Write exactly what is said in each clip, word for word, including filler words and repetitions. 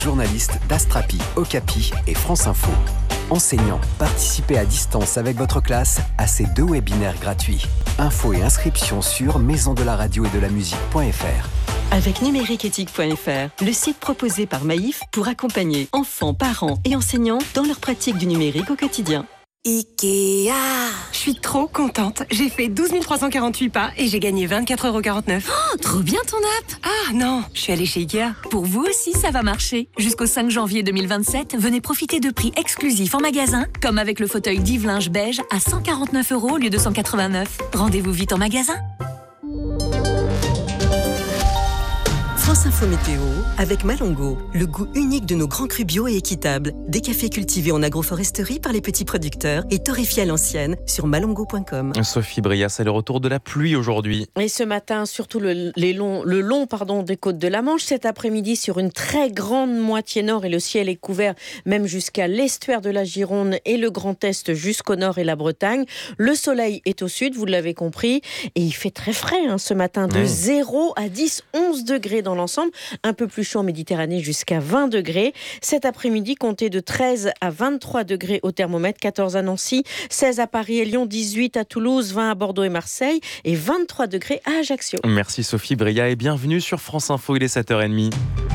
Journaliste d'Astrapi, Okapi et France Info. Enseignants, participez à distance avec votre classe à ces deux webinaires gratuits. Infos et inscriptions sur maison de la radio et de la musique.fr. Avec numériqueéthique point f r, le site proposé par Maïf pour accompagner enfants, parents et enseignants dans leur pratique du numérique au quotidien. Ikea. Je suis trop contente. J'ai fait douze mille trois cent quarante-huit pas et j'ai gagné vingt-quatre euros quarante-neuf. Oh, trop bien ton app. Ah non, je suis allée chez Ikea. Pour vous aussi, ça va marcher. Jusqu'au cinq janvier deux mille vingt-sept, venez profiter de prix exclusifs en magasin, comme avec le fauteuil Div Linge beige à cent quarante-neuf euros au lieu de cent quatre-vingt-neuf. Rendez-vous vite en magasin. France Info Météo avec Malongo, le goût unique de nos grands crus bio et équitables. Des cafés cultivés en agroforesterie par les petits producteurs et torréfiés à l'ancienne sur malongo point com. Sophie Bria, c'est le retour de la pluie aujourd'hui. Et ce matin, surtout le, les longs, le long pardon, des côtes de la Manche. Cet après-midi, sur une très grande moitié nord et le ciel est couvert même jusqu'à l'estuaire de la Gironde et le Grand Est jusqu'au nord et la Bretagne. Le soleil est au sud, vous l'avez compris. Et il fait très frais hein, ce matin, de oui. zéro à dix, onze degrés dans l'ensemble. Un peu plus chaud en Méditerranée jusqu'à vingt degrés. Cet après-midi, comptez de treize à vingt-trois degrés au thermomètre, quatorze à Nancy, seize à Paris et Lyon, dix-huit à Toulouse, vingt à Bordeaux et Marseille et vingt-trois degrés à Ajaccio. Merci Sophie Bria et bienvenue sur France Info, il est sept heures trente.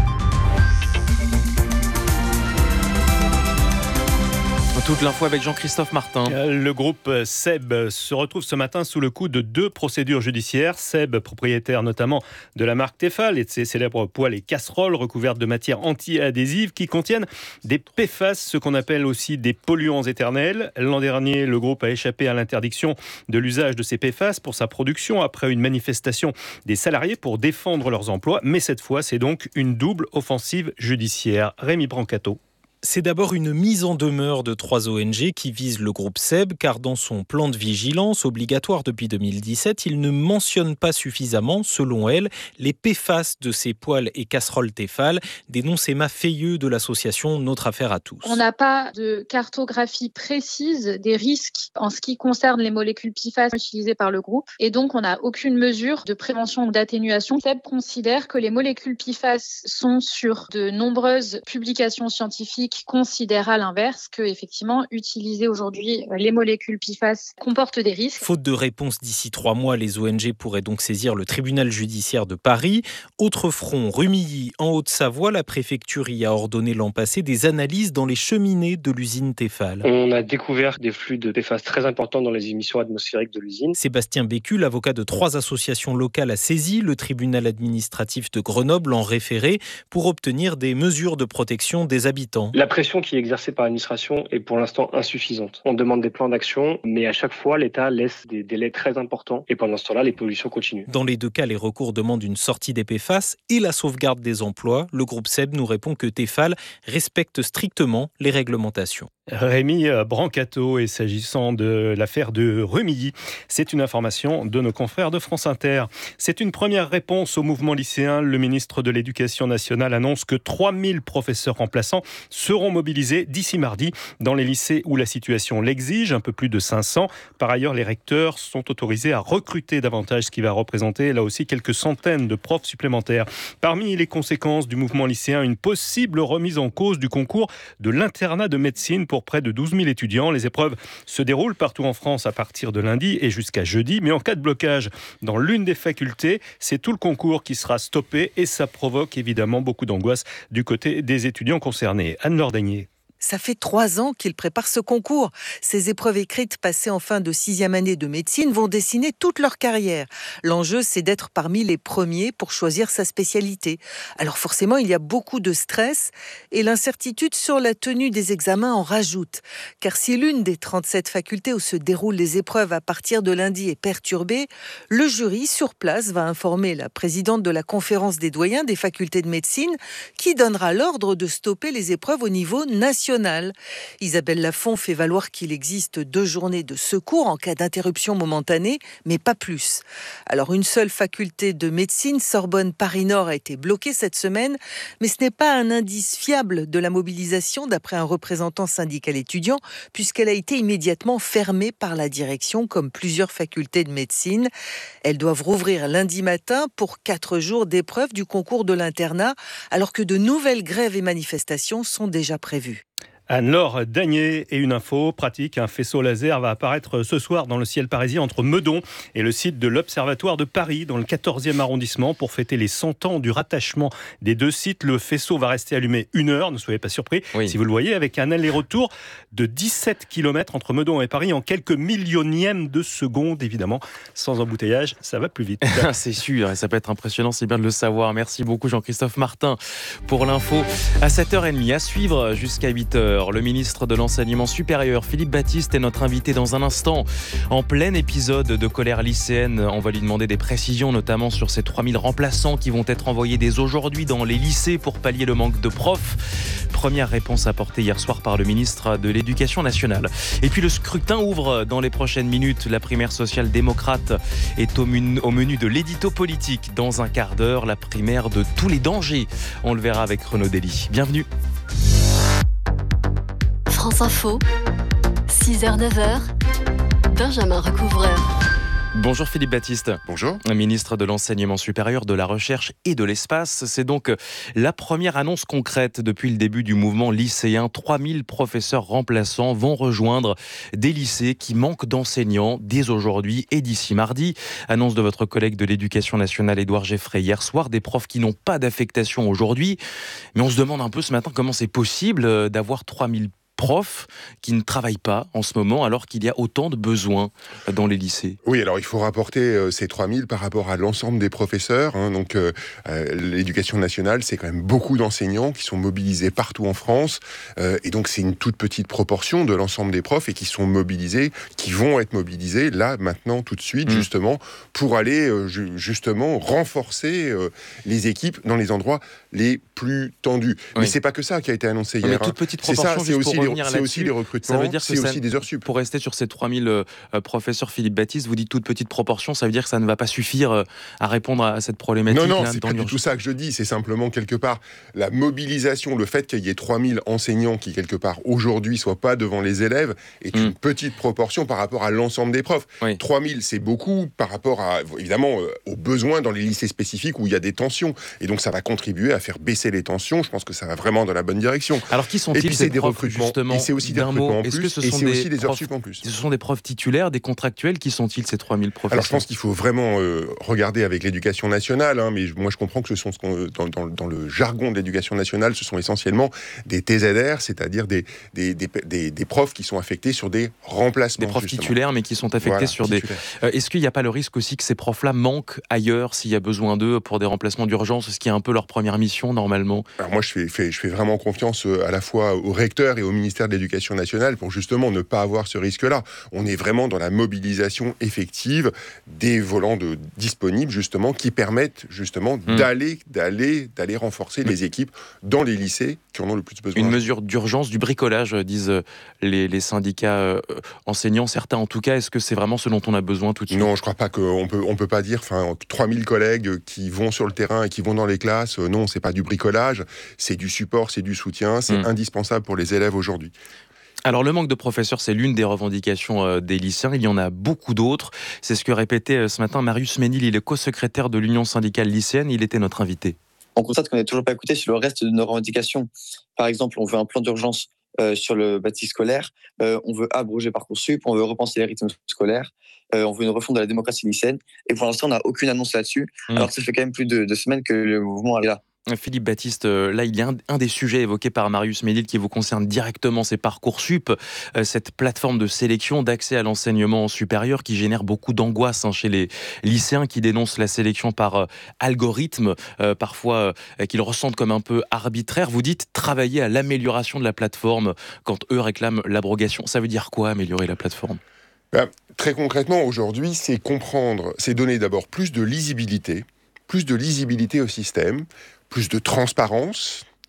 Toute l'info avec Jean-Christophe Martin. Le groupe Seb se retrouve ce matin sous le coup de deux procédures judiciaires. Seb, propriétaire notamment de la marque Tefal et de ses célèbres poêles et casseroles recouvertes de matières anti-adhésives qui contiennent des P F A S, ce qu'on appelle aussi des polluants éternels. L'an dernier, le groupe a échappé à l'interdiction de l'usage de ces P F A S pour sa production après une manifestation des salariés pour défendre leurs emplois. Mais cette fois, c'est donc une double offensive judiciaire. Rémi Brancato. C'est d'abord une mise en demeure de trois O N G qui visent le groupe Seb, car dans son plan de vigilance obligatoire depuis deux mille dix-sept, il ne mentionne pas suffisamment, selon elle, les P F A S de ses poêles et casseroles Tefal, dénonce Emma Feilleux de l'association Notre Affaire à tous. On n'a pas de cartographie précise des risques en ce qui concerne les molécules P F A S utilisées par le groupe, et donc on n'a aucune mesure de prévention ou d'atténuation. Seb considère que les molécules P F A S sont sur de nombreuses publications scientifiques considère à l'inverse que, effectivement, utiliser aujourd'hui les molécules P F A S comporte des risques. Faute de réponse d'ici trois mois, les O N G pourraient donc saisir le tribunal judiciaire de Paris. Autre front, Rumilly, en Haute-Savoie, la préfecture y a ordonné l'an passé des analyses dans les cheminées de l'usine Tefal. On a découvert des flux de P F A S très importants dans les émissions atmosphériques de l'usine. Sébastien Bécu, l'avocat de trois associations locales, a saisi le tribunal administratif de Grenoble en référé pour obtenir des mesures de protection des habitants. La pression qui est exercée par l'administration est pour l'instant insuffisante. On demande des plans d'action, mais à chaque fois, l'État laisse des délais très importants et pendant ce temps-là, les pollutions continuent. Dans les deux cas, les recours demandent une sortie des P F A S et la sauvegarde des emplois. Le groupe Seb nous répond que Tefal respecte strictement les réglementations. Rémi Brancato, et s'agissant de l'affaire de Rumilly, c'est une information de nos confrères de France Inter. C'est une première réponse au mouvement lycéen. Le ministre de l'Éducation nationale annonce que trois mille professeurs remplaçants seront mobilisés d'ici mardi dans les lycées où la situation l'exige, un peu plus de cinq cents. Par ailleurs, les recteurs sont autorisés à recruter davantage, ce qui va représenter là aussi quelques centaines de profs supplémentaires. Parmi les conséquences du mouvement lycéen, une possible remise en cause du concours de l'internat de médecine pour près de douze mille étudiants. Les épreuves se déroulent partout en France à partir de lundi et jusqu'à jeudi, mais en cas de blocage dans l'une des facultés, c'est tout le concours qui sera stoppé et ça provoque évidemment beaucoup d'angoisse du côté des étudiants concernés. Anne-Laure Dagnier. Ça fait trois ans qu'il prépare ce concours. Ces épreuves écrites passées en fin de sixième année de médecine vont dessiner toute leur carrière. L'enjeu, c'est d'être parmi les premiers pour choisir sa spécialité. Alors forcément, il y a beaucoup de stress et l'incertitude sur la tenue des examens en rajoute. Car si l'une des trente-sept facultés où se déroulent les épreuves à partir de lundi est perturbée, le jury sur place va informer la présidente de la conférence des doyens des facultés de médecine qui donnera l'ordre de stopper les épreuves au niveau national. nationale. Isabelle Lafont fait valoir qu'il existe deux journées de secours en cas d'interruption momentanée, mais pas plus. Alors une seule faculté de médecine, Sorbonne Paris-Nord, a été bloquée cette semaine, mais ce n'est pas un indice fiable de la mobilisation d'après un représentant syndical étudiant, puisqu'elle a été immédiatement fermée par la direction, comme plusieurs facultés de médecine. Elles doivent rouvrir lundi matin pour quatre jours d'épreuve du concours de l'internat, alors que de nouvelles grèves et manifestations sont déjà prévues. Anne-Laure Dagné et une info pratique. Un faisceau laser va apparaître ce soir dans le ciel parisien entre Meudon et le site de l'Observatoire de Paris dans le quatorzième arrondissement pour fêter les cent ans du rattachement des deux sites. Le faisceau va rester allumé une heure, ne soyez pas surpris oui. si vous le voyez, avec un aller-retour de dix-sept kilomètres entre Meudon et Paris en quelques millionièmes de seconde. Évidemment, sans embouteillage, ça va plus vite. C'est sûr, et ça peut être impressionnant, c'est bien de le savoir. Merci beaucoup Jean-Christophe Martin pour l'info. À sept heures trente, à suivre jusqu'à huit heures. Le ministre de l'Enseignement supérieur, Philippe Baptiste, est notre invité dans un instant. En plein épisode de colère lycéenne, on va lui demander des précisions, notamment sur ces trois mille remplaçants qui vont être envoyés dès aujourd'hui dans les lycées pour pallier le manque de profs. Première réponse apportée hier soir par le ministre de l'Éducation nationale. Et puis le scrutin ouvre dans les prochaines minutes. La primaire social-démocrate est au menu, au menu de l'édito politique. Dans un quart d'heure, la primaire de tous les dangers. On le verra avec Renaud Dely. Bienvenue. France Info, six heures neuf heures, Benjamin Recouvreur. Bonjour Philippe Baptiste. Bonjour. Ministre de l'Enseignement supérieur, de la Recherche et de l'Espace. C'est donc la première annonce concrète depuis le début du mouvement lycéen. trois mille professeurs remplaçants vont rejoindre des lycées qui manquent d'enseignants dès aujourd'hui et d'ici mardi. Annonce de votre collègue de l'Éducation nationale, Édouard Geffray, hier soir. Des profs qui n'ont pas d'affectation aujourd'hui. Mais on se demande un peu ce matin comment c'est possible d'avoir trois mille profs qui ne travaillent pas en ce moment alors qu'il y a autant de besoins dans les lycées. Oui, alors il faut rapporter euh, ces trois mille par rapport à l'ensemble des professeurs. Hein, donc euh, euh, l'éducation nationale, c'est quand même beaucoup d'enseignants qui sont mobilisés partout en France. Euh, et donc c'est une toute petite proportion de l'ensemble des profs et qui sont mobilisés, qui vont être mobilisés là, maintenant, tout de suite, mmh. justement, pour aller euh, ju- justement renforcer euh, les équipes dans les endroits les plus tendus. Oui. Mais c'est pas que ça qui a été annoncé hier. Mais toute petite proportion, c'est ça, c'est aussi les, c'est aussi les recrutements, ça veut dire que c'est ça, aussi des heures sup. Pour rester sur ces trois mille euh, professeurs, Philippe Baptiste, vous dites toute petite proportion, ça veut dire que ça ne va pas suffire euh, à répondre à cette problématique. Non, non, là, c'est dans pas du tout ça que je dis, c'est simplement quelque part la mobilisation, le fait qu'il y ait trois mille enseignants qui quelque part aujourd'hui soient pas devant les élèves est mmh. une petite proportion par rapport à l'ensemble des profs. Oui. trois mille, c'est beaucoup par rapport à, évidemment, euh, aux besoins dans les lycées spécifiques où il y a des tensions. Et donc ça va contribuer à faire baisser les tensions. Je pense que ça va vraiment dans la bonne direction. Alors qui sont-ils, et puis, ces c'est des profs, recrutements, justement, et c'est aussi des recrutements en plus, que ce et sont c'est des aussi des heures profs, sup en plus. Ce sont des profs titulaires, des contractuels, qui sont-ils ces trois mille professeurs? Alors je pense qu'il faut vraiment euh, regarder avec l'éducation nationale, hein, mais moi je comprends que ce sont, dans, dans, dans le jargon de l'éducation nationale, ce sont essentiellement des T Z R, c'est-à-dire des, des, des, des, des profs qui sont affectés sur des remplacements. Des profs justement. titulaires, mais qui sont affectés voilà, sur titulaires. des... Euh, est-ce qu'il n'y a pas le risque aussi que ces profs-là manquent ailleurs, s'il y a besoin d'eux pour des remplacements d'urgence, ce qui est un peu leur première mission normalement? Alors moi je fais, fais, je fais vraiment confiance à la fois au recteur et au ministère de l'Éducation nationale pour justement ne pas avoir ce risque-là. On est vraiment dans la mobilisation effective des volants de, disponibles justement qui permettent justement mmh. d'aller, d'aller, d'aller renforcer mmh. les équipes dans les lycées qui en ont le plus besoin. Une mesure d'urgence, du bricolage, disent les, les syndicats euh, enseignants, certains en tout cas. Est-ce que c'est vraiment ce dont on a besoin tout de suite? Non, je ne crois pas qu'on peut, on peut pas dire, enfin, trois mille collègues qui vont sur le terrain et qui vont dans les classes, euh, non, c'est pas du bricolage, c'est du support, c'est du soutien, c'est mmh. indispensable pour les élèves aujourd'hui. Alors le manque de professeurs, c'est l'une des revendications euh, des lycéens. Il y en a beaucoup d'autres. C'est ce que répétait euh, ce matin Marius Ménil. Il est co-secrétaire de l'Union syndicale lycéenne. Il était notre invité. On constate qu'on n'est toujours pas écouté sur le reste de nos revendications. Par exemple, on veut un plan d'urgence euh, sur le bâti scolaire. Euh, on veut abroger Parcoursup. On veut repenser les rythmes scolaires. Euh, on veut une refonte de la démocratie lycéenne. Et pour l'instant, on n'a aucune annonce là-dessus. Mmh. Alors que ça fait quand même plus de deux semaines que le mouvement est là. Philippe Baptiste, là il y a un, un des sujets évoqués par Marius Ménil qui vous concerne directement, c'est Parcoursup, euh, cette plateforme de sélection d'accès à l'enseignement supérieur qui génère beaucoup d'angoisse hein, chez les lycéens qui dénoncent la sélection par euh, algorithme, euh, parfois euh, qu'ils ressentent comme un peu arbitraire. Vous dites travailler à l'amélioration de la plateforme quand eux réclament l'abrogation. Ça veut dire quoi améliorer la plateforme ? Ben, très concrètement aujourd'hui, c'est comprendre, c'est donner d'abord plus de lisibilité, plus de lisibilité au système, plus de transparence,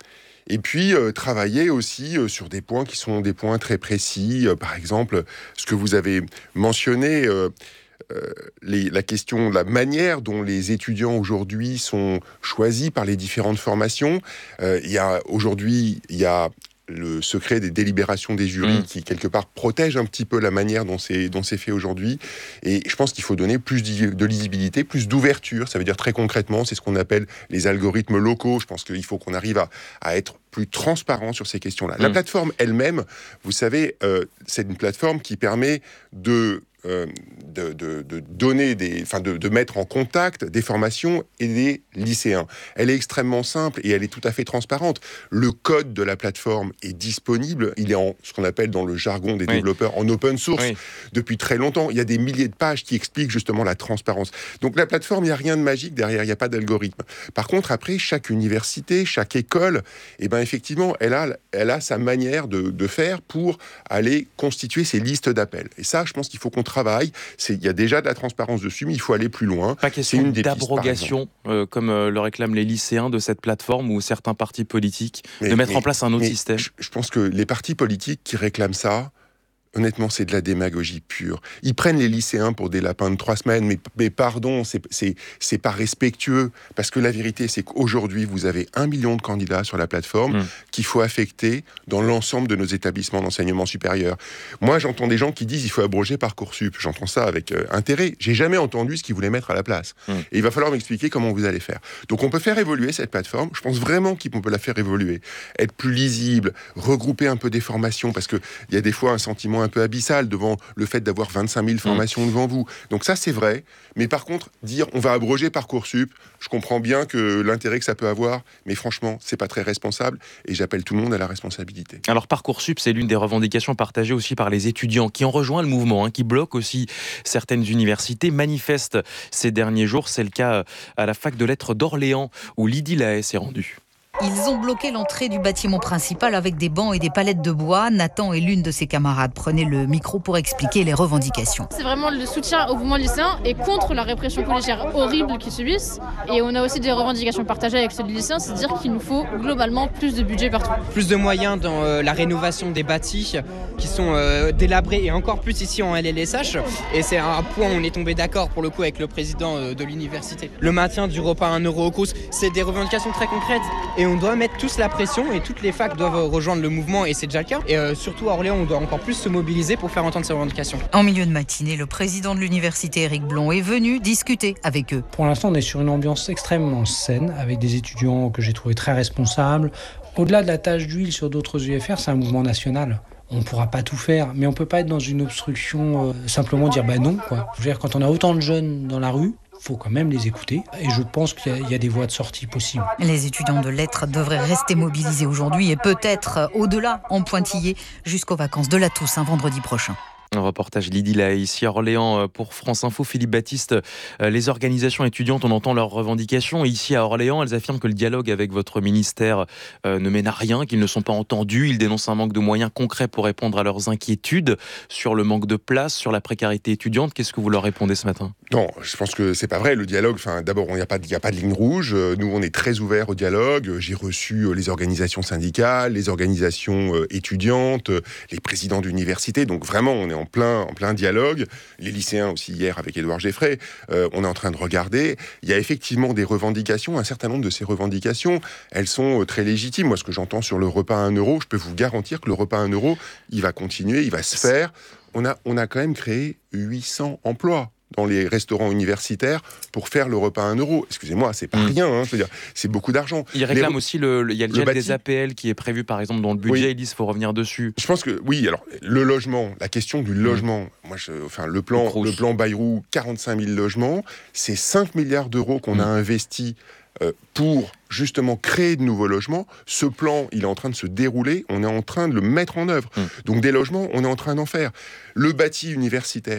Et puis, euh, travailler aussi euh, sur des points qui sont des points très précis. Euh, par exemple, ce que vous avez mentionné, euh, euh, les, la question de la manière dont les étudiants aujourd'hui sont choisis par les différentes formations. Euh, il y a, aujourd'hui, il y a le secret des délibérations des jurys mmh. qui, quelque part, protège un petit peu la manière dont c'est, dont c'est fait aujourd'hui. Et je pense qu'il faut donner plus de lisibilité, plus d'ouverture. Ça veut dire très concrètement, c'est ce qu'on appelle les algorithmes locaux. Je pense qu'il faut qu'on arrive à, à être plus transparent sur ces questions-là. Mmh. La plateforme elle-même, vous savez, euh, c'est une plateforme qui permet de... Euh, de, de, de donner des, enfin de, de mettre en contact des formations et des lycéens. Elle est extrêmement simple et elle est tout à fait transparente. Le code de la plateforme est disponible. Il est en ce qu'on appelle dans le jargon des oui. développeurs en open source oui. depuis très longtemps. Il y a des milliers de pages qui expliquent justement la transparence. Donc la plateforme, il n'y a rien de magique derrière. Il n'y a pas d'algorithme. Par contre, après, chaque université, chaque école, eh ben effectivement, elle a, elle a sa manière de, de faire pour aller constituer ses listes d'appels. Et ça, je pense qu'il faut qu'on travail, c'est, il y a déjà de la transparence dessus, mais il faut aller plus loin. Pas question une d'abrogation, pistes, euh, comme euh, le réclament les lycéens de cette plateforme ou certains partis politiques, mais, de mettre mais, en place un autre système. Je, je pense que les partis politiques qui réclament ça, honnêtement, c'est de la démagogie pure. Ils prennent les lycéens pour des lapins de trois semaines, mais, mais pardon, c'est, c'est, c'est pas respectueux. Parce que la vérité, c'est qu'aujourd'hui, vous avez un million de candidats sur la plateforme mmh. qu'il faut affecter dans l'ensemble de nos établissements d'enseignement supérieur. Moi, j'entends des gens qui disent qu'il faut abroger Parcoursup. J'entends ça avec euh, intérêt. J'ai jamais entendu ce qu'ils voulaient mettre à la place. Mmh. Et il va falloir m'expliquer comment vous allez faire. Donc, on peut faire évoluer cette plateforme. Je pense vraiment qu'on peut la faire évoluer. Être plus lisible, regrouper un peu des formations, parce qu'il y a des fois un sentiment un peu abyssal devant le fait d'avoir vingt-cinq mille formations mmh. devant vous. Donc ça, c'est vrai. Mais par contre, dire on va abroger Parcoursup, je comprends bien que l'intérêt que ça peut avoir, mais franchement, c'est pas très responsable et j'appelle tout le monde à la responsabilité. Alors Parcoursup, c'est l'une des revendications partagées aussi par les étudiants qui ont rejoint le mouvement, hein, qui bloquent aussi certaines universités, manifestent ces derniers jours. C'est le cas à la fac de lettres d'Orléans où Lydie Lahaye s'est rendue. Ils ont bloqué l'entrée du bâtiment principal avec des bancs et des palettes de bois. Nathan et l'une de ses camarades prenaient le micro pour expliquer les revendications. C'est vraiment le soutien au mouvement lycéen et contre la répression policière horrible qu'ils subissent. Et on a aussi des revendications partagées avec ceux des lycéens, c'est-à-dire qu'il nous faut globalement plus de budget partout. Plus de moyens dans euh, la rénovation des bâtis qui sont euh, délabrés et encore plus ici en L L S H. Et c'est un point où on est tombé d'accord pour le coup avec le président euh, de l'université. Le maintien du repas à un euro au Crous, c'est des revendications très concrètes. Et on doit mettre tous la pression et toutes les facs doivent rejoindre le mouvement et c'est déjà le cas. Et euh, surtout à Orléans, on doit encore plus se mobiliser pour faire entendre ces revendications. En milieu de matinée, le président de l'université, Éric Blond, est venu discuter avec eux. Pour l'instant, on est sur une ambiance extrêmement saine avec des étudiants que j'ai trouvés très responsables. Au-delà de la tache d'huile sur d'autres U F R, c'est un mouvement national. On ne pourra pas tout faire, mais on ne peut pas être dans une obstruction, euh, simplement dire bah non, quoi. Je veux dire, quand on a autant de jeunes dans la rue, il faut quand même les écouter et je pense qu'il y a, il y a des voies de sortie possibles. Les étudiants de lettres devraient rester mobilisés aujourd'hui et peut-être au-delà en pointillé jusqu'aux vacances de la Toussaint vendredi prochain. Un reportage Lydie Lahaye ici à Orléans pour France Info. Philippe Baptiste, les organisations étudiantes, on entend leurs revendications. Et ici à Orléans, elles affirment que le dialogue avec votre ministère euh, ne mène à rien, qu'ils ne sont pas entendus. Ils dénoncent un manque de moyens concrets pour répondre à leurs inquiétudes sur le manque de place, sur la précarité étudiante. Qu'est-ce que vous leur répondez ce matin ? Non, je pense que c'est pas vrai. Le dialogue, enfin, d'abord, il n'y a pas, il n'y a pas de ligne rouge. Nous, on est très ouverts au dialogue. J'ai reçu les organisations syndicales, les organisations étudiantes, les présidents d'université. Donc vraiment, on est en plein, en plein dialogue. Les lycéens aussi hier avec Édouard Geffray. Euh, on est en train de regarder. Il y a effectivement des revendications. Un certain nombre de ces revendications, elles sont très légitimes. Moi, ce que j'entends sur le repas à un euro, je peux vous garantir que le repas à un euro, il va continuer, il va se faire. On a, on a quand même créé huit cents emplois dans les restaurants universitaires pour faire le repas à un euro. Excusez-moi, c'est pas mmh. rien, hein, c'est-à-dire, c'est beaucoup d'argent. Ils réclament les... aussi, le, le, il y a le gel le des A P L qui est prévu par exemple dans le budget, oui. Ils disent qu'il faut revenir dessus. Je pense que, oui, alors, le logement, la question du logement, mmh. moi, je, enfin, le plan, le, le plan Bayrou, quarante-cinq mille logements, c'est cinq milliards d'euros qu'on mmh. a investi euh, pour justement créer de nouveaux logements. Ce plan, il est en train de se dérouler, on est en train de le mettre en œuvre. Mmh. Donc des logements, on est en train d'en faire. Le bâti universitaire,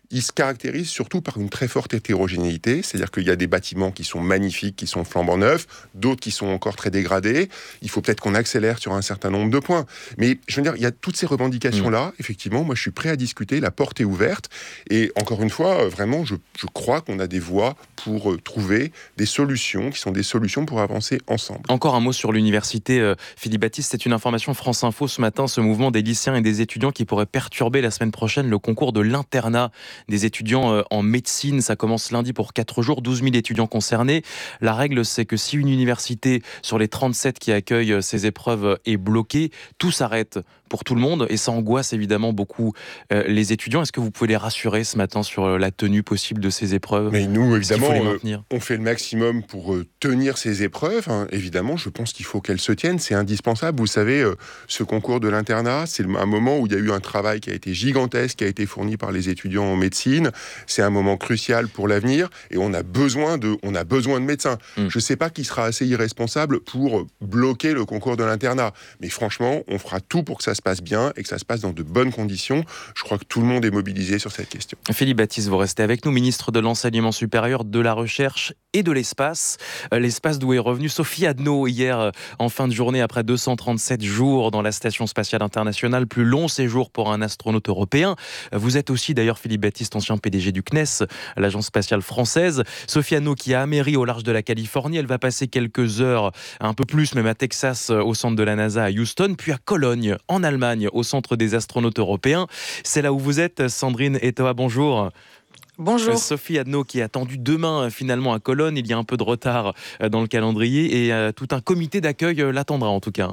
il se caractérise surtout par une très forte hétérogénéité, c'est-à-dire qu'il y a des bâtiments qui sont magnifiques, qui sont flambant neufs, d'autres qui sont encore très dégradés. Il faut peut-être qu'on accélère sur un certain nombre de points. Mais je veux dire, il y a toutes ces revendications-là. Mmh. Effectivement, moi, je suis prêt à discuter. La porte est ouverte. Et encore une fois, vraiment, je, je crois qu'on a des voies pour euh, trouver des solutions qui sont des solutions pour avancer ensemble. Encore un mot sur l'université, euh, Philippe Baptiste. C'est une information France Info ce matin, ce mouvement des lycéens et des étudiants qui pourrait perturber la semaine prochaine le concours de l'internat des étudiants euh, en médecine. Ça commence lundi pour quatre jours, douze mille étudiants concernés. La règle, c'est que si une université sur les trente-sept qui accueillent ces épreuves est bloquée, tout s'arrête pour tout le monde et ça angoisse évidemment beaucoup euh, les étudiants. Est-ce que vous pouvez les rassurer ce matin sur la tenue possible de ces épreuves ? Mais nous, évidemment, euh, on fait le maximum pour euh, tenir ces épreuves. Hein. Évidemment, je pense qu'il faut qu'elles se tiennent. C'est indispensable. Vous savez, euh, ce concours de l'internat, c'est un moment où il y a eu un travail qui a été gigantesque, qui a été fourni par les étudiants en médecine. C'est un moment crucial pour l'avenir et on a besoin de, on a besoin de médecins. Mmh. Je ne sais pas qui sera assez irresponsable pour bloquer le concours de l'internat. Mais franchement, on fera tout pour que ça se passe bien et que ça se passe dans de bonnes conditions. Je crois que tout le monde est mobilisé sur cette question. Philippe Baptiste, vous restez avec nous, ministre de l'Enseignement supérieur, de la Recherche et de l'Espace. L'espace d'où est revenue Sophie Adno hier en fin de journée après deux cent trente-sept jours dans la Station spatiale internationale, plus long séjour pour un astronaute européen. Vous êtes aussi d'ailleurs Philippe Baptiste, ancien P D G du C N E S, l'agence spatiale française. Sophie Adno qui a améri au large de la Californie, elle va passer quelques heures, un peu plus même à Texas, au centre de la NASA à Houston, puis à Cologne, en Allemagne, au centre des astronautes européens. C'est là où vous êtes, Sandrine Etoa, bonjour. Bonjour. Sophie Adno qui est attendue demain finalement à Cologne. Il y a un peu de retard dans le calendrier et euh, tout un comité d'accueil l'attendra en tout cas.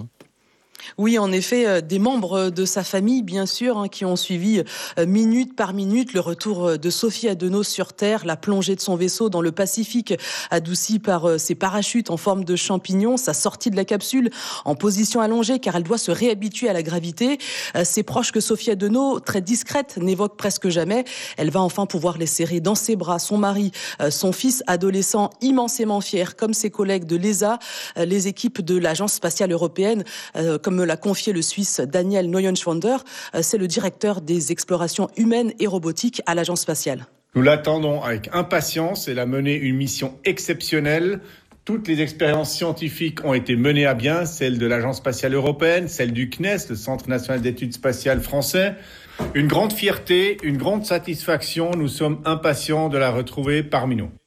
Oui, en effet, euh, des membres de sa famille, bien sûr, hein, qui ont suivi euh, minute par minute le retour de Sophie Adno sur Terre, la plongée de son vaisseau dans le Pacifique, adoucie par euh, ses parachutes en forme de champignons, sa sortie de la capsule en position allongée, car elle doit se réhabituer à la gravité. Euh, ses proches que Sophie Adno, très discrète, n'évoque presque jamais. Elle va enfin pouvoir les serrer dans ses bras, son mari, euh, son fils adolescent, immensément fier, comme ses collègues de l'E S A, euh, les équipes de l'Agence spatiale européenne, euh, comme me l'a confié le Suisse Daniel Neuenschwander, c'est le directeur des explorations humaines et robotiques à l'Agence spatiale. Nous l'attendons avec impatience. Elle a mené une mission exceptionnelle. Toutes les expériences scientifiques ont été menées à bien, celles de l'Agence spatiale européenne, celles du C N E S, le Centre national d'études spatiales français. Une grande fierté, une grande satisfaction. Nous sommes impatients de la retrouver parmi nous.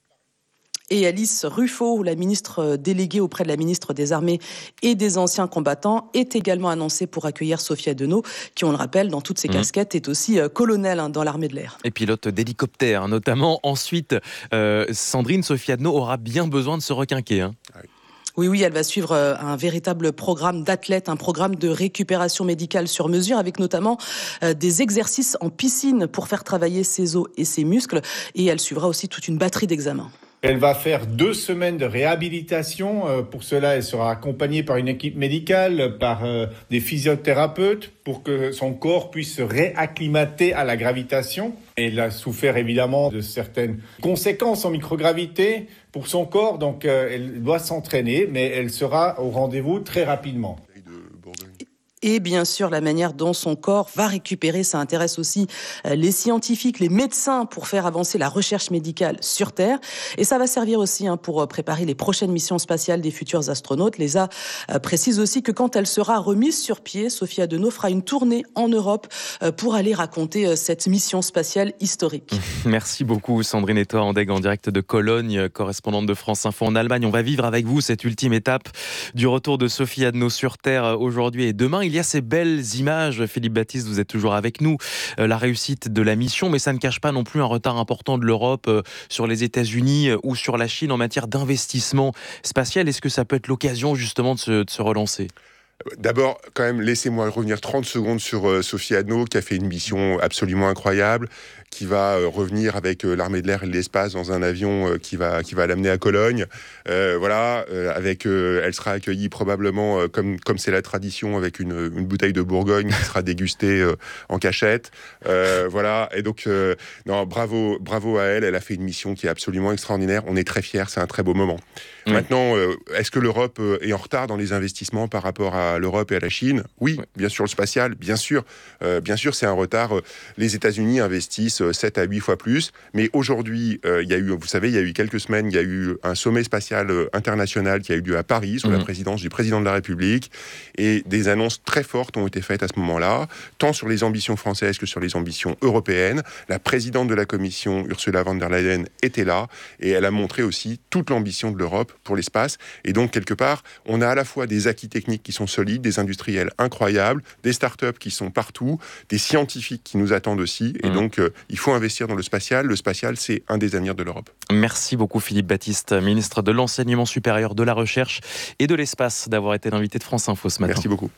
Et Alice Ruffo, la ministre déléguée auprès de la ministre des Armées et des Anciens combattants, est également annoncée pour accueillir Sophie Adno, qui, on le rappelle, dans toutes ses mmh. casquettes, est aussi colonel hein, dans l'armée de l'air. Et pilote d'hélicoptère, notamment. Ensuite, euh, Sandrine, Sophie Adno aura bien besoin de se requinquer. Hein. Oui, oui, elle va suivre un véritable programme d'athlète, un programme de récupération médicale sur mesure, avec notamment euh, des exercices en piscine pour faire travailler ses os et ses muscles. Et elle suivra aussi toute une batterie d'examens. Elle va faire deux semaines de réhabilitation. Pour cela, elle sera accompagnée par une équipe médicale, par des physiothérapeutes, pour que son corps puisse se réacclimater à la gravitation. Elle a souffert évidemment de certaines conséquences en microgravité pour son corps, donc elle doit s'entraîner, mais elle sera au rendez-vous très rapidement. Et bien sûr, la manière dont son corps va récupérer, ça intéresse aussi les scientifiques, les médecins pour faire avancer la recherche médicale sur Terre. Et ça va servir aussi hein, pour préparer les prochaines missions spatiales des futurs astronautes. L'E S A euh, précise aussi que quand elle sera remise sur pied, Sophie Adno fera une tournée en Europe euh, pour aller raconter euh, cette mission spatiale historique. Merci beaucoup Sandrine Etoa Andeg en direct de Cologne, correspondante de France Info en Allemagne. On va vivre avec vous cette ultime étape du retour de Sophie Adno sur Terre aujourd'hui et demain. Il y a ces belles images, Philippe Baptiste, vous êtes toujours avec nous, euh, la réussite de la mission, mais ça ne cache pas non plus un retard important de l'Europe euh, sur les États-Unis euh, ou sur la Chine en matière d'investissement spatial. Est-ce que ça peut être l'occasion justement de se, de se relancer ? D'abord, quand même, laissez-moi revenir trente secondes sur euh, Sophie Adno, qui a fait une mission absolument incroyable, qui va euh, revenir avec euh, l'armée de l'air et de l'espace dans un avion euh, qui va qui va l'amener à Cologne. Euh, voilà, euh, avec, euh, elle sera accueillie probablement euh, comme comme c'est la tradition, avec une, une bouteille de Bourgogne qui sera dégustée euh, en cachette. Euh, voilà, et donc euh, non, bravo, bravo à elle. Elle a fait une mission qui est absolument extraordinaire. On est très fiers, c'est un très beau moment. Mmh. Maintenant, euh, est-ce que l'Europe est en retard dans les investissements par rapport à à l'Europe et à la Chine. Oui, oui. bien sûr, le spatial, bien sûr. Euh, bien sûr, c'est un retard. Les États-Unis investissent sept à huit fois plus. Mais aujourd'hui, euh, il y a eu, vous savez, il y a eu quelques semaines, il y a eu un sommet spatial international qui a eu lieu à Paris, sous mmh. la présidence du président de la République. Et des annonces très fortes ont été faites à ce moment-là, tant sur les ambitions françaises que sur les ambitions européennes. La présidente de la Commission, Ursula von der Leyen, était là. Et elle a montré aussi toute l'ambition de l'Europe pour l'espace. Et donc, quelque part, on a à la fois des acquis techniques qui sont solides, des industriels incroyables, des startups qui sont partout, des scientifiques qui nous attendent aussi. Et mmh. donc, euh, il faut investir dans le spatial. Le spatial, c'est un des avenirs de l'Europe. Merci beaucoup Philippe Baptiste, ministre de l'Enseignement supérieur, de la Recherche et de l'Espace, d'avoir été l'invité de France Info ce matin. Merci beaucoup.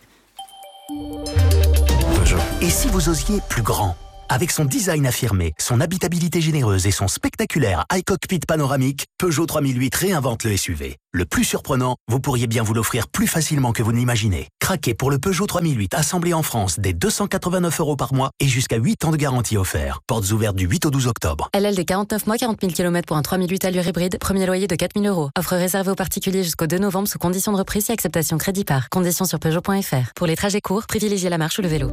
Et si vous osiez plus grand ? Avec son design affirmé, son habitabilité généreuse et son spectaculaire iCockpit panoramique, Peugeot trois mille huit réinvente le S U V. Le plus surprenant, vous pourriez bien vous l'offrir plus facilement que vous ne l'imaginez. Craquez pour le Peugeot trois mille huit assemblé en France dès deux cent quatre-vingt-neuf euros par mois et jusqu'à huit ans de garantie offert. Portes ouvertes du huit au douze octobre. L L D quarante-neuf mois, quarante mille kilomètres pour un trois mille huit allure hybride. Premier loyer de quatre mille euros. Offre réservée aux particuliers jusqu'au deux novembre sous conditions de reprise et acceptation crédit par. Conditions sur Peugeot point F R. Pour les trajets courts, privilégiez la marche ou le vélo.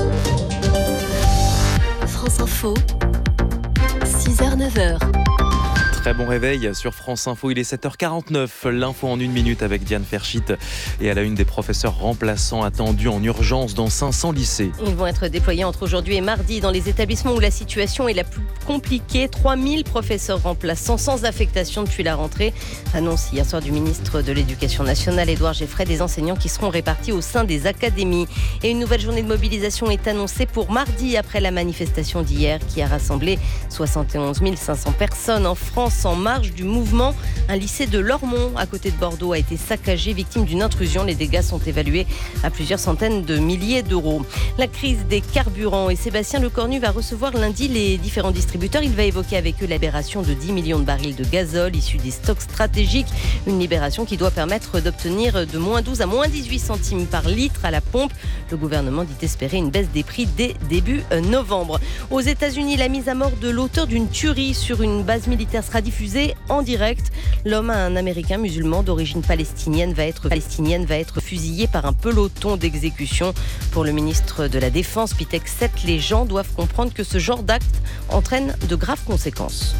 France Info, six heures neuf heures. Très bon réveil sur France Info, il est sept heures quarante-neuf. L'info en une minute avec Diane Ferchit. Et à la une, des professeurs remplaçants attendus en urgence dans cinq cents lycées. Ils vont être déployés entre aujourd'hui et mardi dans les établissements où la situation est la plus compliquée. trois mille professeurs remplaçants sans affectation depuis la rentrée. Annonce hier soir du ministre de l'Éducation nationale, Édouard Geffray, des enseignants qui seront répartis au sein des académies. Et une nouvelle journée de mobilisation est annoncée pour mardi après la manifestation d'hier qui a rassemblé soixante et onze mille cinq cents personnes en France. En marge du mouvement, un lycée de Lormont, à côté de Bordeaux, a été saccagé, victime d'une intrusion. Les dégâts sont évalués à plusieurs centaines de milliers d'euros. La crise des carburants, et Sébastien Lecornu va recevoir lundi les différents distributeurs. Il va évoquer avec eux la libération de dix millions de barils de gazole issus des stocks stratégiques. Une libération qui doit permettre d'obtenir de moins douze à moins dix-huit centimes par litre à la pompe. Le gouvernement dit espérer une baisse des prix dès début novembre. Aux États-Unis, la mise à mort de l'auteur d'une tuerie sur une base militaire sera diffusée en direct. L'homme, un Américain musulman d'origine palestinienne, va être, palestinienne, va être fusillé par un peloton d'exécution. Pour le ministre de la Défense, Pete Hegseth, les gens doivent comprendre que ce genre d'acte entraîne de graves conséquences.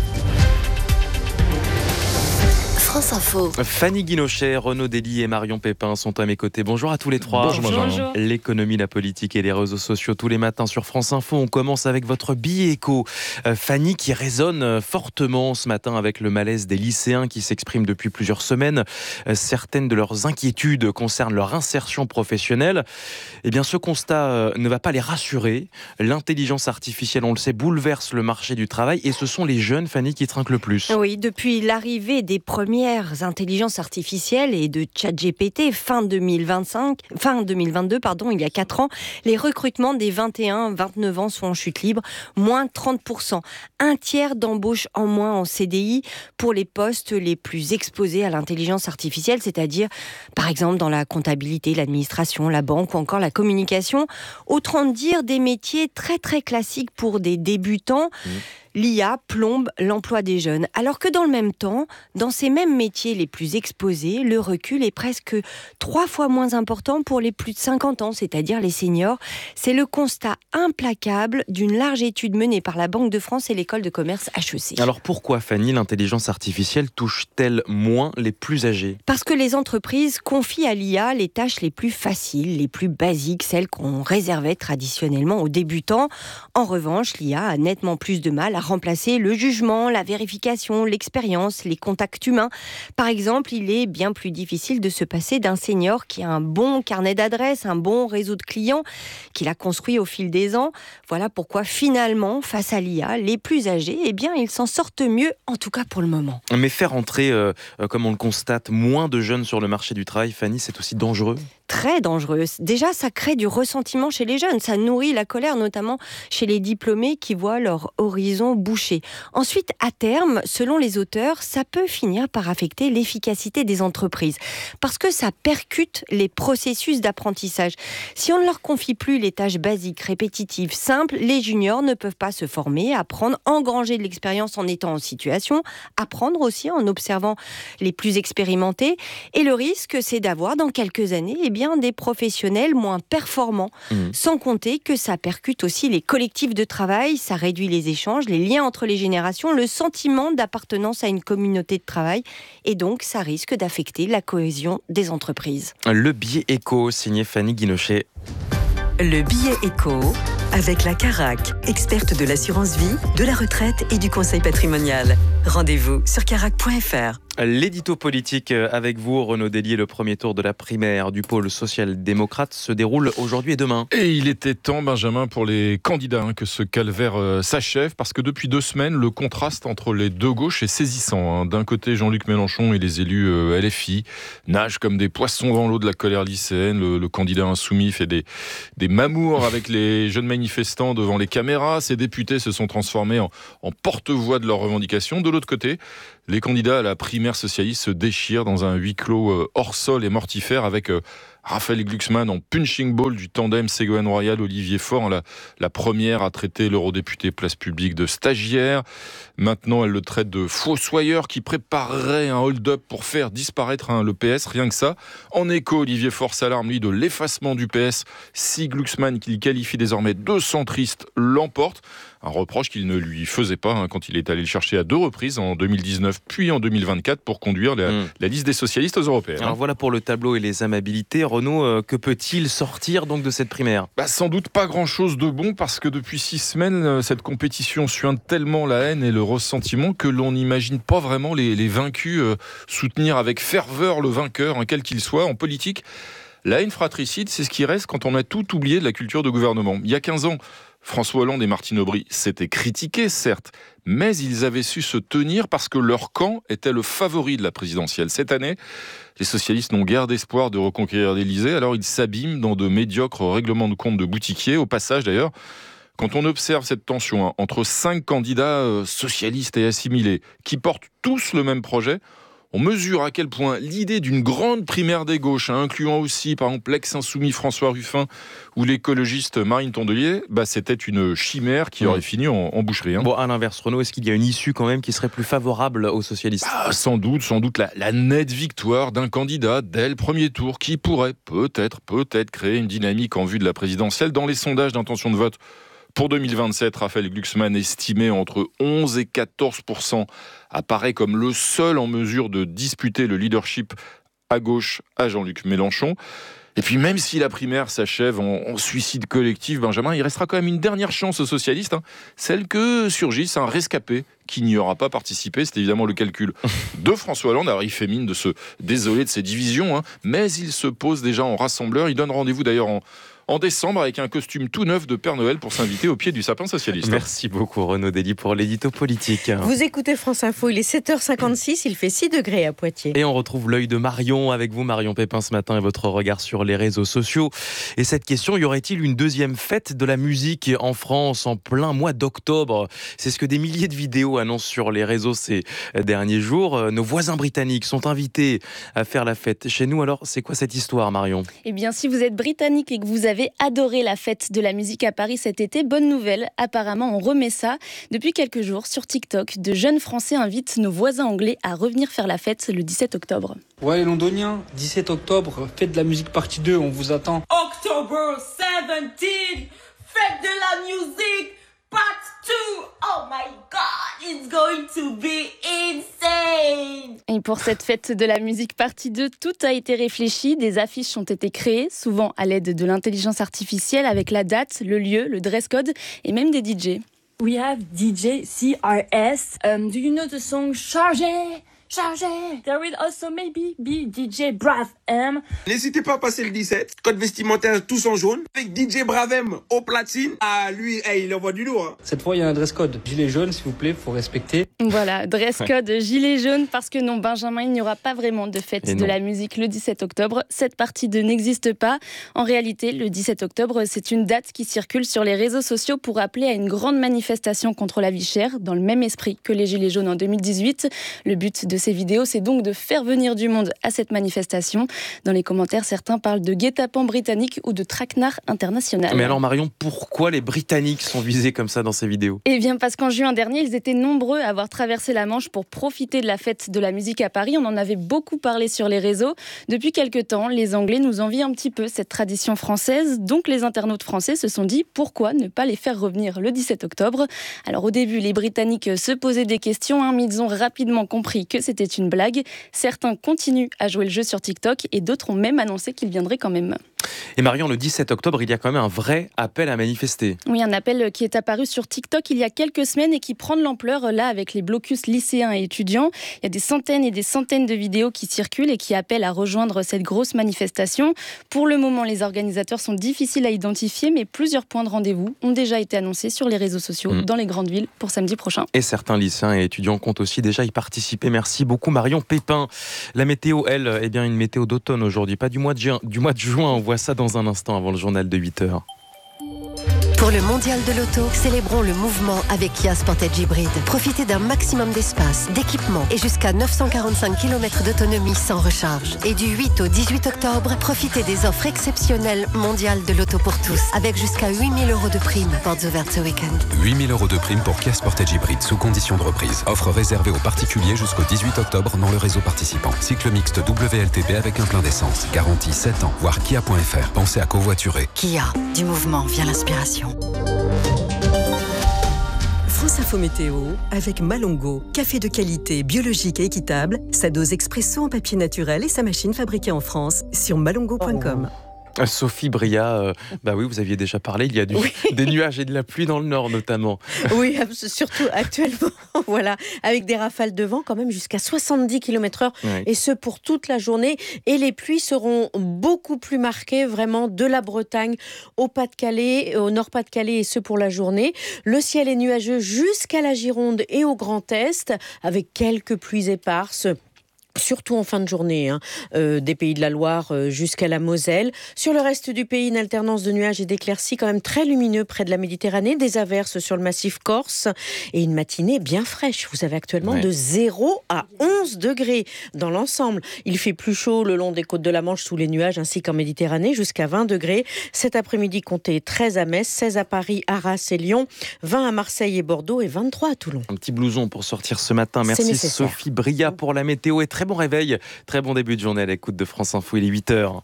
France Info. Fanny Guinochet, Renaud Dely et Marion Pépin sont à mes côtés. Bonjour à tous les trois. Bonjour. Bonjour. L'économie, la politique et les réseaux sociaux tous les matins sur France Info. On commence avec votre billet éco. Euh, Fanny, qui résonne fortement ce matin avec le malaise des lycéens qui s'expriment depuis plusieurs semaines. Euh, certaines de leurs inquiétudes concernent leur insertion professionnelle. Eh bien, ce constat euh, ne va pas les rassurer. L'intelligence artificielle, on le sait, bouleverse le marché du travail et ce sont les jeunes, Fanny, qui trinquent le plus. Oui, depuis l'arrivée des premiers intelligence artificielle et de ChatGPT fin deux mille vingt-cinq, fin deux mille vingt-deux, pardon, il y a quatre ans, les recrutements des vingt et un vingt-neuf ans sont en chute libre, moins trente pour cent. Un tiers d'embauches en moins en C D I pour les postes les plus exposés à l'intelligence artificielle, c'est-à-dire par exemple dans la comptabilité, l'administration, la banque ou encore la communication. Autrement dire, des métiers très très classiques pour des débutants. Mmh. L'I A plombe l'emploi des jeunes. Alors que dans le même temps, dans ces mêmes métiers les plus exposés, le recul est presque trois fois moins important pour les plus de cinquante ans, c'est-à-dire les seniors. C'est le constat implacable d'une large étude menée par la Banque de France et l'École de commerce H E C. Alors pourquoi, Fanny, l'intelligence artificielle touche-t-elle moins les plus âgés ? Parce que les entreprises confient à l'I A les tâches les plus faciles, les plus basiques, celles qu'on réservait traditionnellement aux débutants. En revanche, l'I A a nettement plus de mal à remplacer le jugement, la vérification, l'expérience, les contacts humains. Par exemple, il est bien plus difficile de se passer d'un senior qui a un bon carnet d'adresses, un bon réseau de clients qu'il a construit au fil des ans. Voilà pourquoi finalement, face à l'I A, les plus âgés, eh bien, ils s'en sortent mieux, en tout cas pour le moment. Mais faire entrer, euh, comme on le constate, moins de jeunes sur le marché du travail, Fanny, c'est aussi dangereux ? Très dangereux. Déjà, ça crée du ressentiment chez les jeunes. Ça nourrit la colère, notamment chez les diplômés qui voient leur horizon bouché. Ensuite, à terme, selon les auteurs, ça peut finir par affecter l'efficacité des entreprises. Parce que ça percute les processus d'apprentissage. Si on ne leur confie plus les tâches basiques, répétitives, simples, les juniors ne peuvent pas se former, apprendre, engranger de l'expérience en étant en situation, apprendre aussi en observant les plus expérimentés. Et le risque, c'est d'avoir dans quelques années, eh bien, bien des professionnels moins performants. Mmh. Sans compter que ça percute aussi les collectifs de travail, ça réduit les échanges, les liens entre les générations, le sentiment d'appartenance à une communauté de travail, et donc ça risque d'affecter la cohésion des entreprises. Le billet éco, signé Fanny Guinochet. Le billet éco, avec la Carac, experte de l'assurance vie, de la retraite et du conseil patrimonial. Rendez-vous sur carac point f r. L'édito politique avec vous, Renaud Délier. Le premier tour de la primaire du pôle social-démocrate se déroule aujourd'hui et demain. Et il était temps, Benjamin, pour les candidats hein, que ce calvaire euh, s'achève, parce que depuis deux semaines, le contraste entre les deux gauches est saisissant. Hein. D'un côté, Jean-Luc Mélenchon et les élus euh, L F I nagent comme des poissons dans l'eau de la colère lycéenne. Le, le candidat insoumis fait des, des mamours avec les jeunes manifestants devant les caméras. Ces députés se sont transformés en, en porte-voix de leurs revendications. De l'autre côté, les candidats à la primaire socialiste se déchirent dans un huis clos hors sol et mortifère avec Raphaël Glucksmann en punching ball du tandem Ségolène Royal-Olivier Faure. La, la première a traité l'eurodéputé Place Publique de stagiaire. Maintenant, elle le traite de fossoyeur qui préparerait un hold-up pour faire disparaître hein, le P S. Rien que ça. En écho, Olivier Faure s'alarme, lui, de l'effacement du P S. Si Glucksmann, qu'il qualifie désormais de centriste, l'emporte. Un reproche qu'il ne lui faisait pas hein, quand il est allé le chercher à deux reprises, en deux mille dix-neuf puis en deux mille vingt-quatre, pour conduire la, mmh. la liste des socialistes aux européennes. Alors voilà pour le tableau et les amabilités. Renaud, euh, que peut-il sortir donc de cette primaire ? bah, Sans doute pas grand-chose de bon, parce que depuis six semaines, cette compétition suinte tellement la haine et le ressentiment que l'on n'imagine pas vraiment les, les vaincus euh, soutenir avec ferveur le vainqueur, hein, quel qu'il soit. En politique, la haine fratricide, c'est ce qui reste quand on a tout oublié de la culture de gouvernement. Il y a quinze ans, François Hollande et Martine Aubry s'étaient critiqués, certes, mais ils avaient su se tenir parce que leur camp était le favori de la présidentielle. Cette année, les socialistes n'ont guère d'espoir de reconquérir l'Élysée, alors ils s'abîment dans de médiocres règlements de compte de boutiquiers. Au passage, d'ailleurs, quand on observe cette tension hein, entre cinq candidats euh, socialistes et assimilés qui portent tous le même projet, on mesure à quel point l'idée d'une grande primaire des gauches, hein, incluant aussi par exemple l'ex-insoumis François Ruffin ou l'écologiste Marine Tondelier, bah, c'était une chimère qui aurait mmh. fini en, en boucherie. Hein. Bon, à l'inverse, Renaud, est-ce qu'il y a une issue quand même qui serait plus favorable aux socialistes ? bah, Sans doute, sans doute la, la nette victoire d'un candidat dès le premier tour qui pourrait peut-être, peut-être créer une dynamique en vue de la présidentielle. Dans les sondages d'intention de vote pour deux mille vingt-sept, Raphaël Glucksmann, estimé entre onze et quatorze pour cent, apparaît comme le seul en mesure de disputer le leadership à gauche à Jean-Luc Mélenchon. Et puis même si la primaire s'achève en, en suicide collectif, Benjamin, il restera quand même une dernière chance aux socialistes, hein, celle que surgisse un rescapé qui n'y aura pas participé. C'est évidemment le calcul de François Hollande. Alors il fait mine de se désoler de ses divisions, hein, mais il se pose déjà en rassembleur. Il donne rendez-vous d'ailleurs en en décembre avec un costume tout neuf de Père Noël pour s'inviter au pied du sapin socialiste. Merci beaucoup Renaud Délier pour l'édito politique. Vous écoutez France Info, il est sept heures cinquante-six, il fait six degrés à Poitiers. Et on retrouve l'œil de Marion avec vous, Marion Pépin, ce matin, et votre regard sur les réseaux sociaux. Et cette question, y aurait-il une deuxième fête de la musique en France en plein mois d'octobre ? C'est ce que des milliers de vidéos annoncent sur les réseaux ces derniers jours. Nos voisins britanniques sont invités à faire la fête chez nous. Alors, c'est quoi cette histoire, Marion ? Eh bien, si vous êtes britannique et que vous avez adoré la fête de la musique à Paris cet été, bonne nouvelle, apparemment on remet ça. Depuis quelques jours, sur TikTok, de jeunes Français invitent nos voisins anglais à revenir faire la fête le dix-sept octobre. Ouais, londonien, dix-sept octobre, fête de la musique partie deux, on vous attend. October dix-sept, fête de la musique part deux. Oh my god, it's going to be insane. Et pour cette fête de la musique partie deux, tout a été réfléchi, des affiches ont été créées, souvent à l'aide de l'intelligence artificielle, avec la date, le lieu, le dress code et même des D J. We have D J C R S. Um, do you know the song Chargé? Chargé. There will also maybe be D J Brav M. N'hésitez pas à passer le dix-sept. Code vestimentaire tous en jaune. Avec D J Brav M au platine. Ah, lui, hey, il envoie du lourd. Hein. Cette fois, il y a un dress code. Gilet jaune, s'il vous plaît, faut respecter. Voilà, dress code gilet jaune, parce que non, Benjamin, il n'y aura pas vraiment de fête de la musique le dix-sept octobre. Cette partie deux n'existe pas. En réalité, le dix-sept octobre, c'est une date qui circule sur les réseaux sociaux pour appeler à une grande manifestation contre la vie chère, dans le même esprit que les gilets jaunes en deux mille dix-huit. Le but de de ces vidéos, c'est donc de faire venir du monde à cette manifestation. Dans les commentaires, certains parlent de guet-apens britannique ou de traquenard international. Mais alors Marion, pourquoi les Britanniques sont visés comme ça dans ces vidéos ? Eh bien parce qu'en juin dernier, ils étaient nombreux à avoir traversé la Manche pour profiter de la fête de la musique à Paris. On en avait beaucoup parlé sur les réseaux. Depuis quelque temps, les Anglais nous envient un petit peu cette tradition française. Donc les internautes français se sont dit pourquoi ne pas les faire revenir le dix-sept octobre. Alors au début, les Britanniques se posaient des questions, hein, mais ils ont rapidement compris que c'était une blague. Certains continuent à jouer le jeu sur TikTok et d'autres ont même annoncé qu'ils viendraient quand même. Et Marion, le dix-sept octobre, il y a quand même un vrai appel à manifester. Oui, un appel qui est apparu sur TikTok il y a quelques semaines et qui prend de l'ampleur là avec les blocus lycéens et étudiants. Il y a des centaines et des centaines de vidéos qui circulent et qui appellent à rejoindre cette grosse manifestation. Pour le moment, les organisateurs sont difficiles à identifier, mais plusieurs points de rendez-vous ont déjà été annoncés sur les réseaux sociaux mmh. dans les grandes villes pour samedi prochain. Et certains lycéens et étudiants comptent aussi déjà y participer. Merci beaucoup Marion Pépin. La météo, elle, est bien une météo d'automne aujourd'hui, pas du mois de juin. Du mois de juin, on voit ça dans un instant avant le journal de huit heures. Pour le mondial de l'auto, célébrons le mouvement avec Kia Sportage Hybrid. Profitez d'un maximum d'espace, d'équipement et jusqu'à neuf cent quarante-cinq kilomètres d'autonomie sans recharge. Et du huit au dix-huit octobre, profitez des offres exceptionnelles mondiales de l'auto pour tous, avec jusqu'à huit mille euros de prime. Portes ouvertes ce week-end. huit mille euros de prime pour Kia Sportage Hybrid sous condition de reprise. Offre réservée aux particuliers jusqu'au dix-huit octobre dans le réseau participant. Cycle mixte W L T P avec un plein d'essence. Garantie sept ans. Voir kia point f r. Pensez à covoiturer. Kia, du mouvement vient l'inspiration. France Info Météo avec Malongo. Café de qualité, biologique et équitable. Sa dose expresso en papier naturel et sa machine fabriquée en France sur malongo point com. Sophie Bria, euh, bah oui, vous aviez déjà parlé, il y a du, oui. des nuages et de la pluie dans le nord notamment. Oui, surtout actuellement, voilà, avec des rafales de vent quand même jusqu'à soixante-dix kilomètres heure, oui. et ce pour toute la journée. Et les pluies seront beaucoup plus marquées, vraiment, de la Bretagne au Pas-de-Calais, au Nord-Pas-de-Calais, et ce pour la journée. Le ciel est nuageux jusqu'à la Gironde et au Grand Est, avec quelques pluies éparses. Surtout en fin de journée, hein, euh, des Pays de la Loire euh, jusqu'à la Moselle. Sur le reste du pays, une alternance de nuages et d'éclaircies quand même très lumineux près de la Méditerranée, des averses sur le massif corse et une matinée bien fraîche. Vous avez actuellement ouais. de zéro à onze degrés dans l'ensemble. Il fait plus chaud le long des côtes de la Manche sous les nuages ainsi qu'en Méditerranée jusqu'à vingt degrés. Cet après-midi, comptez treize à Metz, seize à Paris, Arras et Lyon, vingt à Marseille et Bordeaux et vingt-trois à Toulon. Un petit blouson pour sortir ce matin. Merci Sophie Bria pour la météo et très bon réveil, très bon début de journée à l'écoute de France Info, il est huit heures.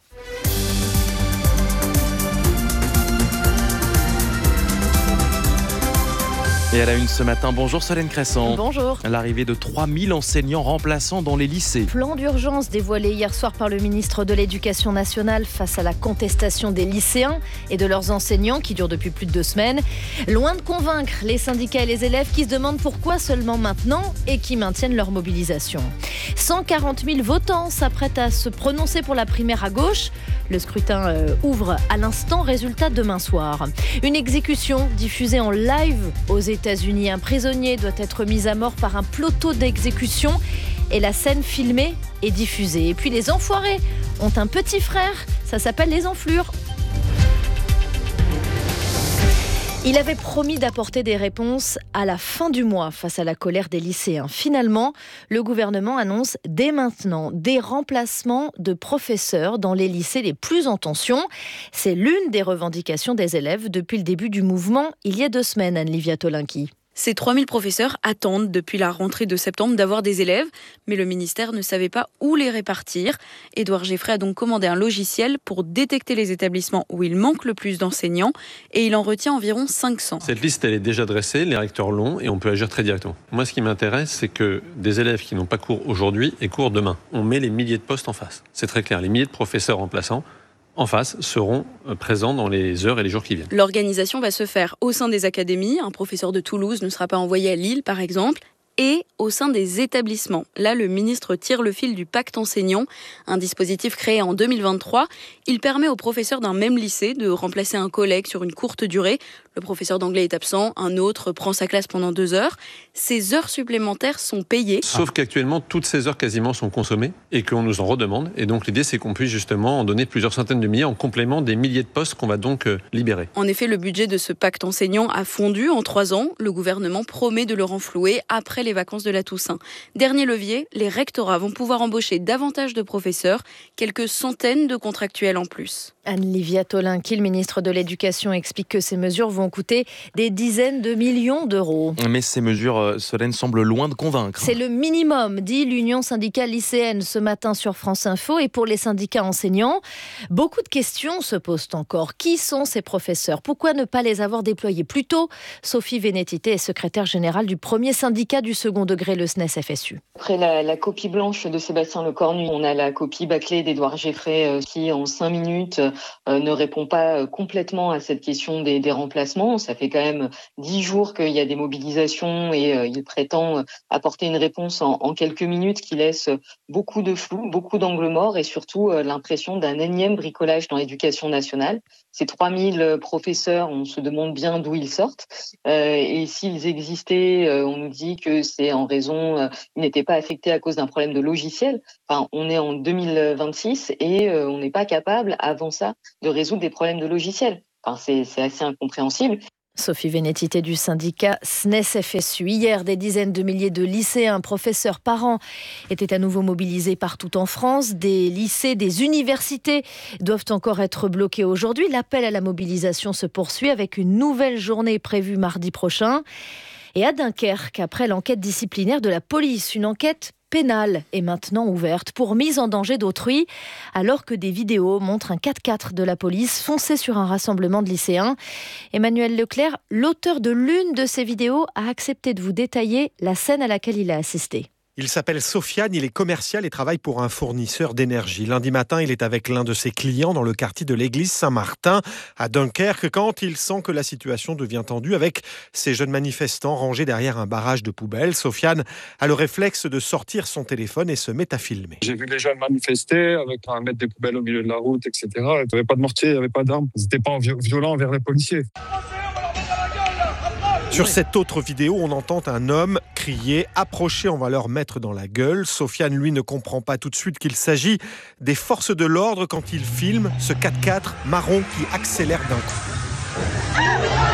Et à la une ce matin, bonjour Solène Crescent. Bonjour. L'arrivée de trois mille enseignants remplaçants dans les lycées. Plan d'urgence dévoilé hier soir par le ministre de l'Éducation nationale face à la contestation des lycéens et de leurs enseignants qui dure depuis plus de deux semaines. Loin de convaincre les syndicats et les élèves qui se demandent pourquoi seulement maintenant et qui maintiennent leur mobilisation. cent quarante mille votants s'apprêtent à se prononcer pour la primaire à gauche. Le scrutin euh, ouvre à l'instant, résultat demain soir. Une exécution diffusée en live aux États-Unis. Un prisonnier doit être mis à mort par un peloton d'exécution et la scène filmée est diffusée. Et puis les enfoirés ont un petit frère, ça s'appelle les enflures. Il avait promis d'apporter des réponses à la fin du mois face à la colère des lycéens. Finalement, le gouvernement annonce dès maintenant des remplacements de professeurs dans les lycées les plus en tension. C'est l'une des revendications des élèves depuis le début du mouvement il y a deux semaines, Anne-Livia Tolinki. Ces trois mille professeurs attendent depuis la rentrée de septembre d'avoir des élèves, mais le ministère ne savait pas où les répartir. Édouard Geffray a donc commandé un logiciel pour détecter les établissements où il manque le plus d'enseignants et il en retient environ cinq cents. Cette liste, elle est déjà dressée, les recteurs l'ont et on peut agir très directement. Moi, ce qui m'intéresse, c'est que des élèves qui n'ont pas cours aujourd'hui aient cours demain. On met les milliers de postes en face. C'est très clair, les milliers de professeurs remplaçants en face seront présents dans les heures et les jours qui viennent. L'organisation va se faire au sein des académies. Un professeur de Toulouse ne sera pas envoyé à Lille, par exemple. Et au sein des établissements. Là, le ministre tire le fil du pacte enseignant, un dispositif créé en deux mille vingt-trois. Il permet aux professeurs d'un même lycée de remplacer un collègue sur une courte durée. Le professeur d'anglais est absent, un autre prend sa classe pendant deux heures. Ces heures supplémentaires sont payées. Sauf qu'actuellement, toutes ces heures quasiment sont consommées et qu'on nous en redemande. Et donc l'idée, c'est qu'on puisse justement en donner plusieurs centaines de milliers en complément des milliers de postes qu'on va donc euh, libérer. En effet, le budget de ce pacte enseignant a fondu en trois ans. Le gouvernement promet de le renflouer après les vacances de la Toussaint. Dernier levier, les rectorats vont pouvoir embaucher davantage de professeurs, quelques centaines de contractuels en plus. Anne-Livia Tolinqui, le ministre de l'Éducation, explique que ces mesures vont coûter des dizaines de millions d'euros. Mais ces mesures, Solène, semblent loin de convaincre. C'est le minimum, dit l'Union syndicale lycéenne ce matin sur France Info. Et pour les syndicats enseignants, beaucoup de questions se posent encore. Qui sont ces professeurs ? Pourquoi ne pas les avoir déployés plus tôt ? Sophie Vénétité est secrétaire générale du premier syndicat du second degré, le S N E S F S U. Après la, la copie blanche de Sébastien Lecornu, on a la copie bâclée d'Édouard Geffray euh, qui, en cinq minutes, euh, ne répond pas euh, complètement à cette question des, des remplacements. Ça fait quand même dix jours qu'il y a des mobilisations et euh, il prétend euh, apporter une réponse en, en quelques minutes qui laisse beaucoup de flou, beaucoup d'angles morts et surtout euh, l'impression d'un énième bricolage dans l'éducation nationale. Ces trois mille professeurs, on se demande bien d'où ils sortent. Euh, et s'ils existaient, euh, on nous dit que c'est en raison, euh, ils n'étaient pas affectés à cause d'un problème de logiciel. Enfin, on est en deux mille vingt-six et euh, on n'est pas capable, avant ça, de résoudre des problèmes de logiciel. Enfin, c'est, c'est assez incompréhensible. Sophie Vénétité du syndicat S N E S F S U. Hier, des dizaines de milliers de lycéens, professeurs, parents étaient à nouveau mobilisés partout en France. Des lycées, des universités doivent encore être bloqués aujourd'hui. L'appel à la mobilisation se poursuit avec une nouvelle journée prévue mardi prochain. Et à Dunkerque, après l'enquête disciplinaire de la police, une enquête pénale est maintenant ouverte pour mise en danger d'autrui, alors que des vidéos montrent un quatre-quatre de la police foncer sur un rassemblement de lycéens. Emmanuel Leclerc, l'auteur de l'une de ces vidéos, a accepté de vous détailler la scène à laquelle il a assisté. Il s'appelle Sofiane, il est commercial et travaille pour un fournisseur d'énergie. Lundi matin, il est avec l'un de ses clients dans le quartier de l'église Saint-Martin à Dunkerque quand il sent que la situation devient tendue avec ces jeunes manifestants rangés derrière un barrage de poubelles. Sofiane a le réflexe de sortir son téléphone et se met à filmer. J'ai vu les jeunes manifester avec un mètre des poubelles au milieu de la route, et cetera. Il n'y avait pas de mortier, il n'y avait pas d'armes. Ils n'étaient pas violents envers les policiers. Sur cette autre vidéo, on entend un homme crier « Approchez, on va leur mettre dans la gueule ». Sofiane, lui, ne comprend pas tout de suite qu'il s'agit des forces de l'ordre quand il filme ce quatre-quatre marron qui accélère d'un coup.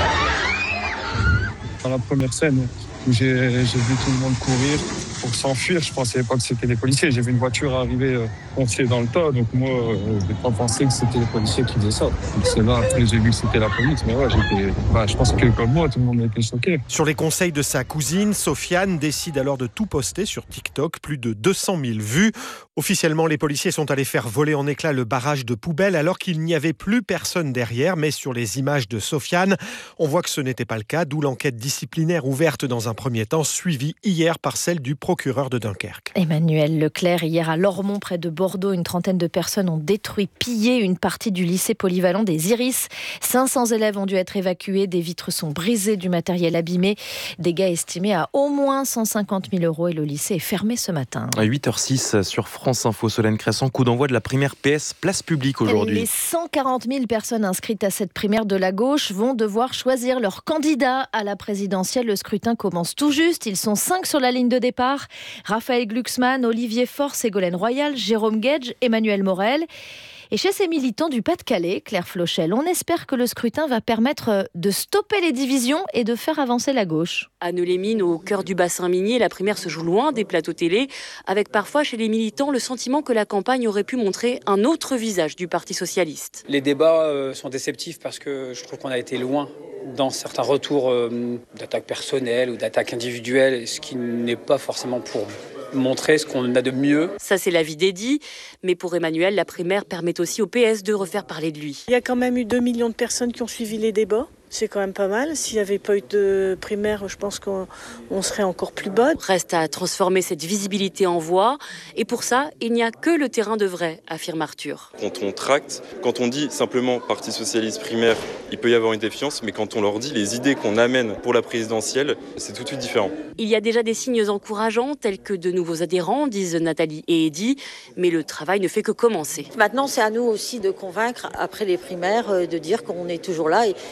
Dans la première scène où j'ai, j'ai vu tout le monde courir pour s'enfuir, je ne pensais pas que c'était les policiers. J'ai vu une voiture arriver euh, foncer dans le tas, donc moi, euh, je n'ai pas pensé que c'était les policiers qui faisaient ça. Donc c'est là, après, j'ai vu que c'était la police, mais ouais, j'étais, bah, je pense que comme moi, tout le monde a été choqué. Sur les conseils de sa cousine, Sofiane décide alors de tout poster sur TikTok, plus de deux cent mille vues. Officiellement, les policiers sont allés faire voler en éclats le barrage de poubelles alors qu'il n'y avait plus personne derrière, mais sur les images de Sofiane, on voit que ce n'était pas le cas, d'où l'enquête disciplinaire ouverte dans un premier temps, suivie hier par celle du procureur de Dunkerque. Emmanuel Leclerc, hier à Lormont, près de Bordeaux, une trentaine de personnes ont détruit, pillé une partie du lycée polyvalent des Iris. cinq cents élèves ont dû être évacués, des vitres sont brisées, du matériel abîmé, dégâts estimés à au moins cent cinquante mille euros et le lycée est fermé ce matin. À huit heures six sur France Info, Solène Crescent, coup d'envoi de la primaire P S Place Publique aujourd'hui. Les cent quarante mille personnes inscrites à cette primaire de la gauche vont devoir choisir leur candidat à la présidentielle. Le scrutin commence tout juste, ils sont cinq sur la ligne de départ. Raphaël Glucksmann, Olivier Faure, Ségolène Royal, Jérôme Guedj, Emmanuel Morel. Et chez ces militants du Pas-de-Calais, Claire Flochel, on espère que le scrutin va permettre de stopper les divisions et de faire avancer la gauche. À Neux-les-Mines, au cœur du bassin minier, la primaire se joue loin des plateaux télé, avec parfois chez les militants le sentiment que la campagne aurait pu montrer un autre visage du Parti socialiste. Les débats euh, sont déceptifs parce que je trouve qu'on a été loin dans certains retours euh, d'attaques personnelles ou d'attaques individuelles, ce qui n'est pas forcément pour montrer ce qu'on a de mieux. Ça, c'est l'avis d'Eddy, mais pour Emmanuel, la primaire permet aussi au P S de refaire parler de lui. Il y a quand même eu deux millions de personnes qui ont suivi les débats. C'est quand même pas mal. S'il n'y avait pas eu de primaire, je pense qu'on on serait encore plus bas. Reste à transformer cette visibilité en voix. Et pour ça, il n'y a que le terrain de vrai, affirme Arthur. Quand on tracte, quand on dit simplement Parti socialiste primaire, il peut y avoir une défiance, mais quand on leur dit les idées qu'on amène pour la présidentielle, c'est tout de suite différent. Il y a déjà des signes encourageants, tels que de nouveaux adhérents, disent Nathalie et Eddy, mais le travail ne fait que commencer. Maintenant, c'est à nous aussi de convaincre, après les primaires, de dire qu'on est toujours là et de travailler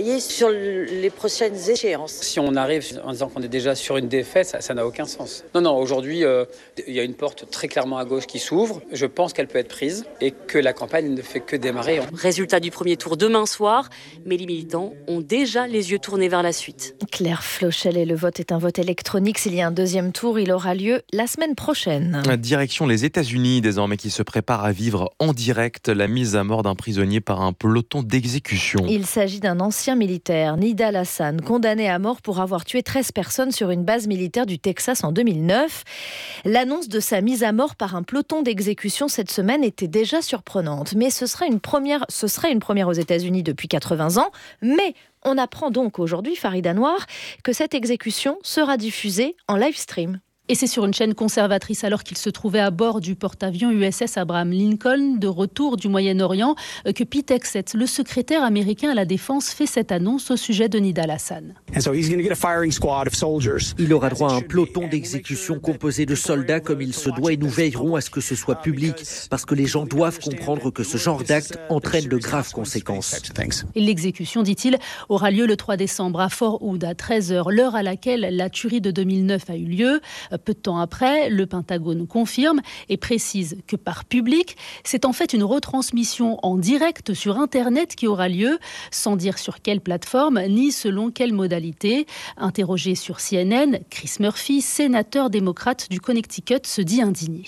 parier sur les prochaines échéances. Si on arrive en disant qu'on est déjà sur une défaite, ça, ça n'a aucun sens. Non, non, aujourd'hui, euh, il y a une porte très clairement à gauche qui s'ouvre. Je pense qu'elle peut être prise et que la campagne ne fait que démarrer. Résultat du premier tour demain soir, mais les militants ont déjà les yeux tournés vers la suite. Claire Flochelet, le vote est un vote électronique. S'il y a un deuxième tour, il aura lieu la semaine prochaine. Direction les États-Unis désormais, qui se préparent à vivre en direct la mise à mort d'un prisonnier par un peloton d'exécution. Il s'agit d'un ancien militaire, Nidal Hasan, condamné à mort pour avoir tué treize personnes sur une base militaire du Texas en deux mille neuf. L'annonce de sa mise à mort par un peloton d'exécution cette semaine était déjà surprenante, mais ce serait une première, ce serait une première aux États-Unis depuis quatre-vingts ans. Mais on apprend donc aujourd'hui, Farida Noir, que cette exécution sera diffusée en live stream. Et c'est sur une chaîne conservatrice alors qu'il se trouvait à bord du porte-avions U S S Abraham Lincoln, de retour du Moyen-Orient, que Pete Hegseth, le secrétaire américain à la Défense, fait cette annonce au sujet de Nidal Hasan. Il aura droit à un peloton d'exécution composé de soldats comme il se doit, et nous veillerons à ce que ce soit public, parce que les gens doivent comprendre que ce genre d'acte entraîne de graves conséquences. Et l'exécution, dit-il, aura lieu le trois décembre à Fort Hood à treize heures, l'heure à laquelle la tuerie de deux mille neuf a eu lieu. Peu de temps après, le Pentagone confirme et précise que par public, c'est en fait une retransmission en direct sur Internet qui aura lieu, sans dire sur quelle plateforme ni selon quelle modalité. Interrogé sur C N N, Chris Murphy, sénateur démocrate du Connecticut, se dit indigné.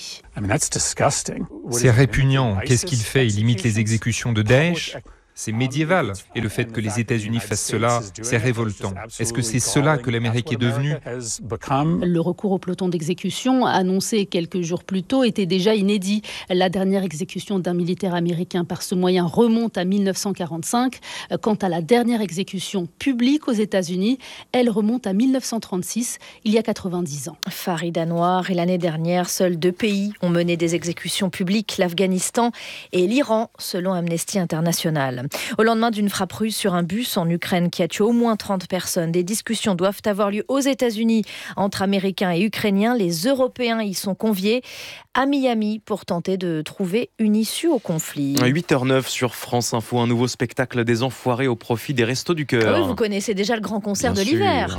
C'est répugnant. Qu'est-ce qu'il fait? Il imite les exécutions de Daesh? C'est médiéval. Et le fait que les États-Unis fassent cela, c'est révoltant. Est-ce que c'est cela que l'Amérique est devenue? Le recours au peloton d'exécution, annoncé quelques jours plus tôt, était déjà inédit. La dernière exécution d'un militaire américain par ce moyen remonte à mille neuf cent quarante-cinq. Quant à la dernière exécution publique aux États-Unis, elle remonte à mille neuf cent trente-six, il y a quatre-vingt-dix ans. Farida Noir, et l'année dernière, seuls deux pays ont mené des exécutions publiques, l'Afghanistan et l'Iran, selon Amnesty International. Au lendemain d'une frappe russe sur un bus en Ukraine qui a tué au moins trente personnes, des discussions doivent avoir lieu aux États-Unis entre Américains et Ukrainiens. Les Européens y sont conviés à Miami pour tenter de trouver une issue au conflit. huit heures neuf sur France Info, un nouveau spectacle des Enfoirés au profit des Restos du Cœur. Oui, vous connaissez déjà le grand concert Bien de sûr. l'hiver.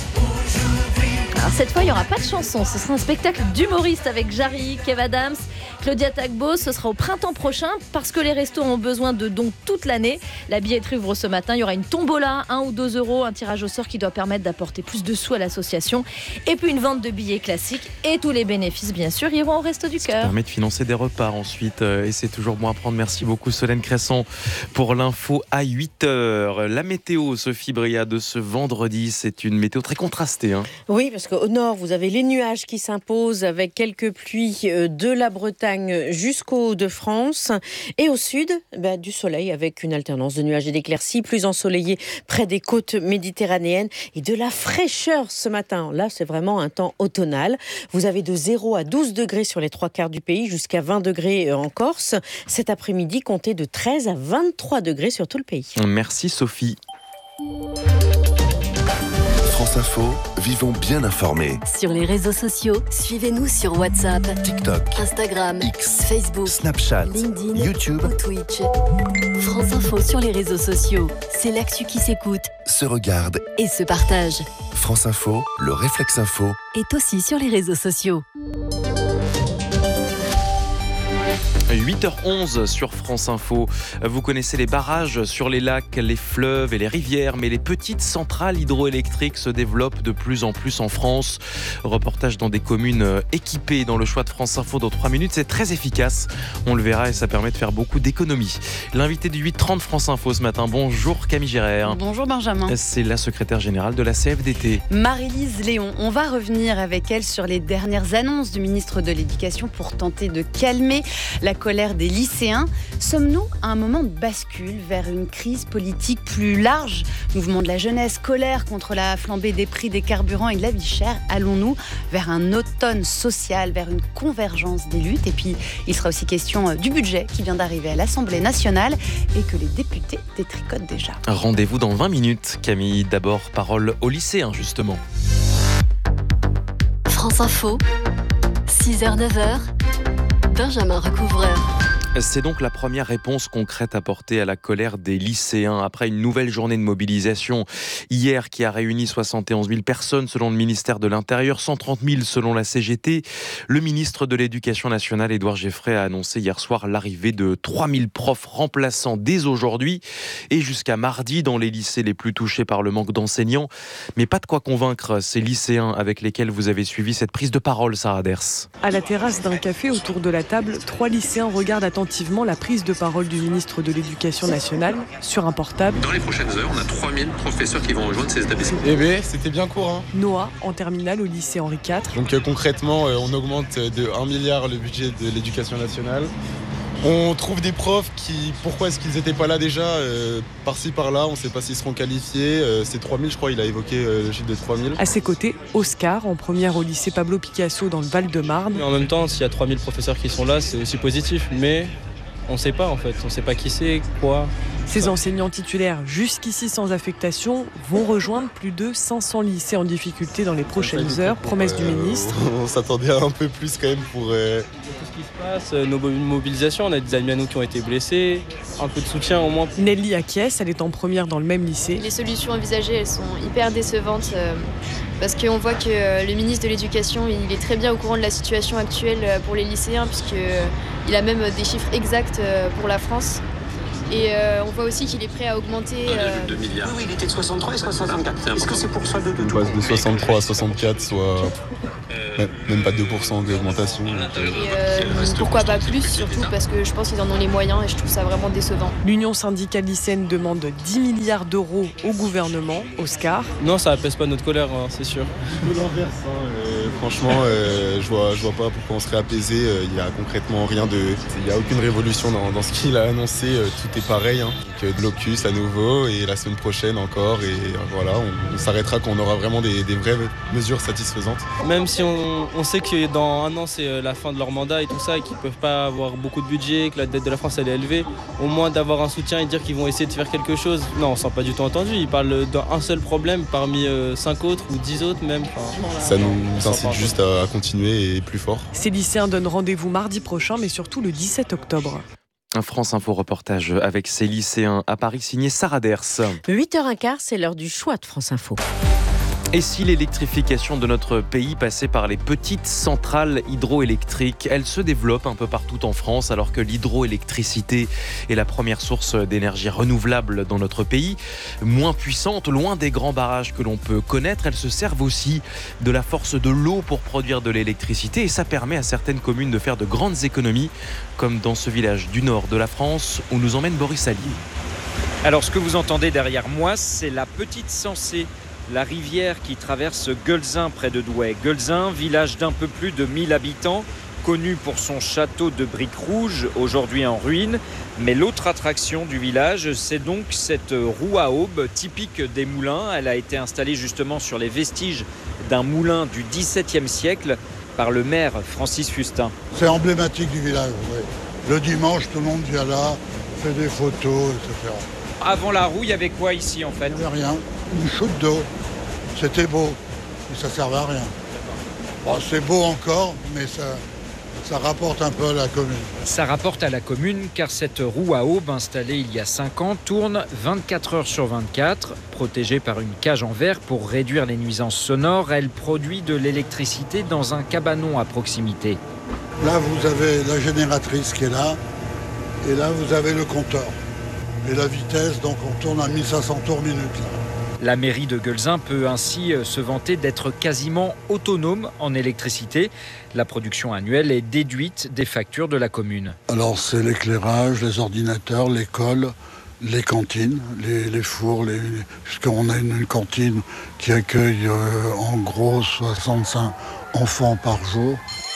Alors cette fois, il n'y aura pas de chanson. Ce sera un spectacle d'humoristes avec Jarry, Kev Adams, Claudia Tagbo. Ce sera au printemps prochain parce que les restos ont besoin de dons toute l'année. La billetterie ouvre ce matin. Il y aura une tombola, un ou deux euros, un tirage au sort qui doit permettre d'apporter plus de sous à l'association. Et puis une vente de billets classiques. Et tous les bénéfices, bien sûr, iront au Resto du Cœur. Ça permet de financer des repas ensuite. Et c'est toujours bon à prendre. Merci beaucoup Solène Cresson pour l'info à huit heures. La météo, Sophie Bria, de ce vendredi, c'est une météo très contrastée. Hein. Oui, parce qu'au nord, vous avez les nuages qui s'imposent avec quelques pluies de la Bretagne jusqu'au Hauts-de-France. Et au sud, bah, du soleil avec une alternance de nuages et d'éclaircies, plus ensoleillé près des côtes méditerranéennes et de la fraîcheur ce matin. Là, c'est vraiment un temps automnal. Vous avez de zéro à douze degrés sur les trois quarts du pays, jusqu'à vingt degrés en Corse. Cet après-midi, comptez de treize à vingt-trois degrés sur tout le pays. Merci Sophie. France Info, vivons bien informés. Sur les réseaux sociaux, suivez-nous sur WhatsApp, TikTok, Instagram, X, Facebook, Snapchat, LinkedIn, YouTube ou Twitch. France Info sur les réseaux sociaux, c'est l'actu qui s'écoute se regarde et se partage. France Info, le réflexe info est aussi sur les réseaux sociaux. huit heures onze sur France Info. Vous connaissez les barrages sur les lacs, les fleuves et les rivières, mais les petites centrales hydroélectriques se développent de plus en plus en France. Reportage dans des communes équipées dans le choix de France Info dans trois minutes. C'est très efficace, on le verra, et ça permet de faire beaucoup d'économies. L'invité du huit trente France Info ce matin, bonjour Camille Gérard. Bonjour Benjamin. C'est la secrétaire générale de la C F D T. Marie-Lise Léon, on va revenir avec elle sur les dernières annonces du ministre de l'Éducation pour tenter de calmer la colère des lycéens. Sommes-nous à un moment de bascule vers une crise politique plus large? Mouvement de la jeunesse, colère contre la flambée des prix des carburants et de la vie chère. Allons-nous vers un automne social, vers une convergence des luttes? Et puis, il sera aussi question du budget qui vient d'arriver à l'Assemblée nationale et que les députés détricotent déjà. Rendez-vous dans vingt minutes, Camille. D'abord, parole aux lycéens, justement. France Info, six heures neuf heures, Benjamin Recouvreur. C'est donc la première réponse concrète apportée à la colère des lycéens après une nouvelle journée de mobilisation hier qui a réuni soixante et onze mille personnes selon le ministère de l'Intérieur, cent trente mille selon la C G T. Le ministre de l'Éducation nationale, Édouard Geoffray, a annoncé hier soir l'arrivée de trois mille profs remplaçants dès aujourd'hui et jusqu'à mardi dans les lycées les plus touchés par le manque d'enseignants. Mais pas de quoi convaincre ces lycéens avec lesquels vous avez suivi cette prise de parole, Sarah Ders. À la terrasse d'un café autour de la table, trois lycéens regardent attentivement la prise de parole du ministre de l'Éducation nationale sur un portable. Dans les prochaines heures, on a trois mille professeurs qui vont rejoindre ces établissements. Eh bien, c'était bien court. Hein. Noah, en terminale au lycée Henri quatre. Donc euh, concrètement, euh, on augmente de un milliard le budget de l'Éducation nationale. On trouve des profs qui, pourquoi est-ce qu'ils n'étaient pas là déjà, euh, par-ci par-là, on ne sait pas s'ils seront qualifiés. Euh, c'est trois mille, je crois, il a évoqué euh, le chiffre de trois mille. À ses côtés, Oscar, en première au lycée Pablo Picasso dans le Val-de-Marne. Mais en même temps, s'il y a trois mille professeurs qui sont là, c'est aussi positif, mais on ne sait pas en fait, on ne sait pas qui c'est, quoi. Ces enseignants titulaires, jusqu'ici sans affectation, vont rejoindre plus de cinq cents lycées en difficulté dans les prochaines heures, promesse du ministre. On s'attendait à un peu plus quand même pour... Euh... Tout ce qui se passe, nos mobilisations, on a des amis à nous qui ont été blessés, un peu de soutien au moins. Nelly acquiesce, elle est en première dans le même lycée. Les solutions envisagées, elles sont hyper décevantes euh, parce qu'on voit que euh, le ministre de l'Éducation, il est très bien au courant de la situation actuelle pour les lycéens puisqu'il euh, a même des chiffres exacts euh, pour la France. Et euh, on voit aussi qu'il est prêt à augmenter... Euh... deux milliards. Oui, oui, il était de soixante-trois et soixante-quatre. Est-ce que c'est pour ça de deux On passe de soixante-trois à soixante-quatre, soit même, même pas deux pour cent d'augmentation. Et euh, pourquoi pas plus, surtout parce que je pense qu'ils en ont les moyens et je trouve ça vraiment décevant. L'Union syndicale lycéenne demande dix milliards d'euros au gouvernement. Oscar. Non, ça apaise pas notre colère, hein, c'est sûr. De l'inverse, hein, euh, franchement, euh, je vois, je vois pas pourquoi on serait apaisé. Il euh, y a concrètement rien de... Il n'y a aucune révolution dans, dans ce qu'il a annoncé. Euh, tout est pareil, hein. Donc, blocus à nouveau et la semaine prochaine encore et euh, voilà, on, on s'arrêtera quand on aura vraiment des, des vraies mesures satisfaisantes. Même si on, on sait que dans un an c'est la fin de leur mandat et tout ça et qu'ils peuvent pas avoir beaucoup de budget, que la dette de la France elle est élevée, au moins d'avoir un soutien et dire qu'ils vont essayer de faire quelque chose. Non, on ne sent pas du tout entendu, ils parlent d'un seul problème parmi euh, cinq autres ou dix autres même. Enfin, ça nous incite juste à, à continuer et plus fort. Ces lycéens donnent rendez-vous mardi prochain mais surtout le dix-sept octobre. Un France Info reportage avec ces lycéens à Paris signé Sarah Ders. huit heures quinze, c'est l'heure du choix de France Info. Et si l'électrification de notre pays passait par les petites centrales hydroélectriques, elle se développe un peu partout en France alors que l'hydroélectricité est la première source d'énergie renouvelable dans notre pays. Moins puissante, loin des grands barrages que l'on peut connaître, elles se servent aussi de la force de l'eau pour produire de l'électricité et ça permet à certaines communes de faire de grandes économies, comme dans ce village du nord de la France où nous emmène Boris Allier. Alors ce que vous entendez derrière moi, c'est la petite Sensée, la rivière qui traverse Guelzin près de Douai. Guelzin, village d'un peu plus de mille habitants, connu pour son château de briques rouges, aujourd'hui en ruine. Mais l'autre attraction du village, c'est donc cette roue à aube typique des moulins. Elle a été installée justement sur les vestiges d'un moulin du dix-septième siècle par le maire Francis Fustin. C'est emblématique du village, oui. Le dimanche, tout le monde vient là, fait des photos, et cetera. Avant la roue, il y avait quoi ici en fait ? Il n'y avait rien, une chute d'eau. C'était beau, mais ça ne servait à rien. Bon, c'est beau encore, mais ça, ça rapporte un peu à la commune. Ça rapporte à la commune car cette roue à aube installée il y a cinq ans tourne vingt-quatre heures sur vingt-quatre. Protégée par une cage en verre pour réduire les nuisances sonores, elle produit de l'électricité dans un cabanon à proximité. Là, vous avez la génératrice qui est là, et là, vous avez le compteur. Et la vitesse, donc on tourne à mille cinq cents tours minute. Là. La mairie de Guelzin peut ainsi se vanter d'être quasiment autonome en électricité. La production annuelle est déduite des factures de la commune. Alors c'est l'éclairage, les ordinateurs, l'école, les cantines, les, les fours, les, puisqu'on a une, une cantine qui accueille euh, en gros soixante-cinq enfants par jour.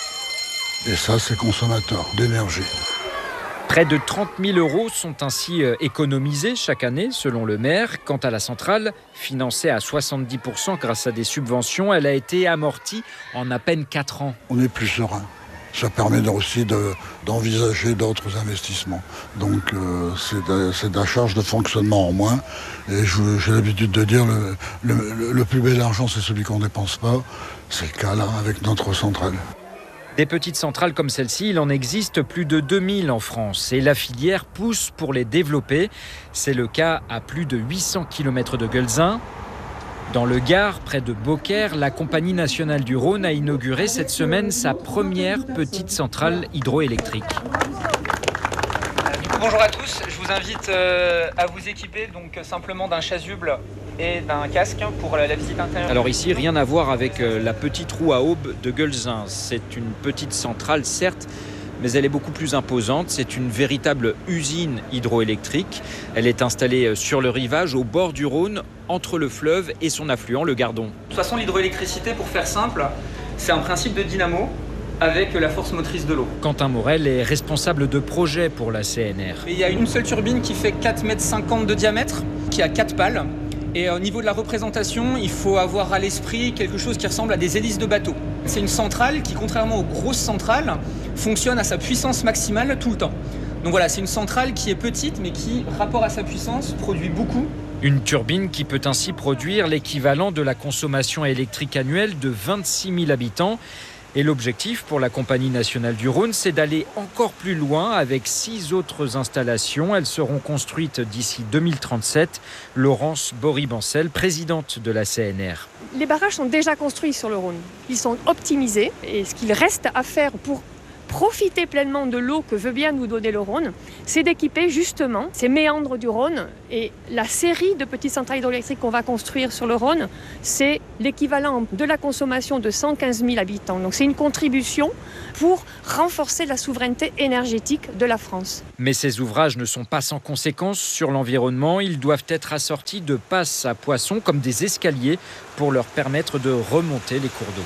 Et ça, c'est consommateur d'énergie. Près de trente mille euros sont ainsi économisés chaque année, selon le maire. Quant à la centrale, financée à soixante-dix pour cent grâce à des subventions, elle a été amortie en à peine quatre ans. On est plus serein. Ça permet aussi de, d'envisager d'autres investissements. Donc euh, c'est, de, c'est de la charge de fonctionnement en moins. Et je, j'ai l'habitude de dire le, le, le plus bel argent, c'est celui qu'on ne dépense pas. C'est le cas là avec notre centrale. Des petites centrales comme celle-ci, il en existe plus de deux mille en France et la filière pousse pour les développer. C'est le cas à plus de huit cents kilomètres de Guelzin. Dans le Gard, près de Beaucaire, la Compagnie nationale du Rhône a inauguré cette semaine sa première petite centrale hydroélectrique. Bonjour à tous, je vous invite euh, à vous équiper donc simplement d'un chasuble et d'un casque pour la, la visite intérieure. Alors ici, rien à voir avec euh, la petite roue à aube de Guelzin. C'est une petite centrale, certes, mais elle est beaucoup plus imposante. C'est une véritable usine hydroélectrique. Elle est installée sur le rivage, au bord du Rhône, entre le fleuve et son affluent, le Gardon. De toute façon, l'hydroélectricité, pour faire simple, c'est un principe de dynamo avec la force motrice de l'eau. Quentin Morel est responsable de projet pour la C N R. Et il y a une seule turbine qui fait quatre mètres cinquante de diamètre, qui a quatre pales. Et au niveau de la représentation, il faut avoir à l'esprit quelque chose qui ressemble à des hélices de bateau. C'est une centrale qui, contrairement aux grosses centrales, fonctionne à sa puissance maximale tout le temps. Donc voilà, c'est une centrale qui est petite, mais qui, rapport à sa puissance, produit beaucoup. Une turbine qui peut ainsi produire l'équivalent de la consommation électrique annuelle de vingt-six mille habitants. Et l'objectif pour la Compagnie nationale du Rhône, c'est d'aller encore plus loin avec six autres installations. Elles seront construites d'ici deux mille trente-sept. Laurence Bory-Bancel, présidente de la C N R. Les barrages sont déjà construits sur le Rhône. Ils sont optimisés. Et ce qu'il reste à faire pour profiter pleinement de l'eau que veut bien nous donner le Rhône, c'est d'équiper justement ces méandres du Rhône. Et la série de petites centrales hydroélectriques qu'on va construire sur le Rhône, c'est l'équivalent de la consommation de cent quinze mille habitants. Donc c'est une contribution pour renforcer la souveraineté énergétique de la France. Mais ces ouvrages ne sont pas sans conséquences sur l'environnement. Ils doivent être assortis de passes à poissons comme des escaliers pour leur permettre de remonter les cours d'eau.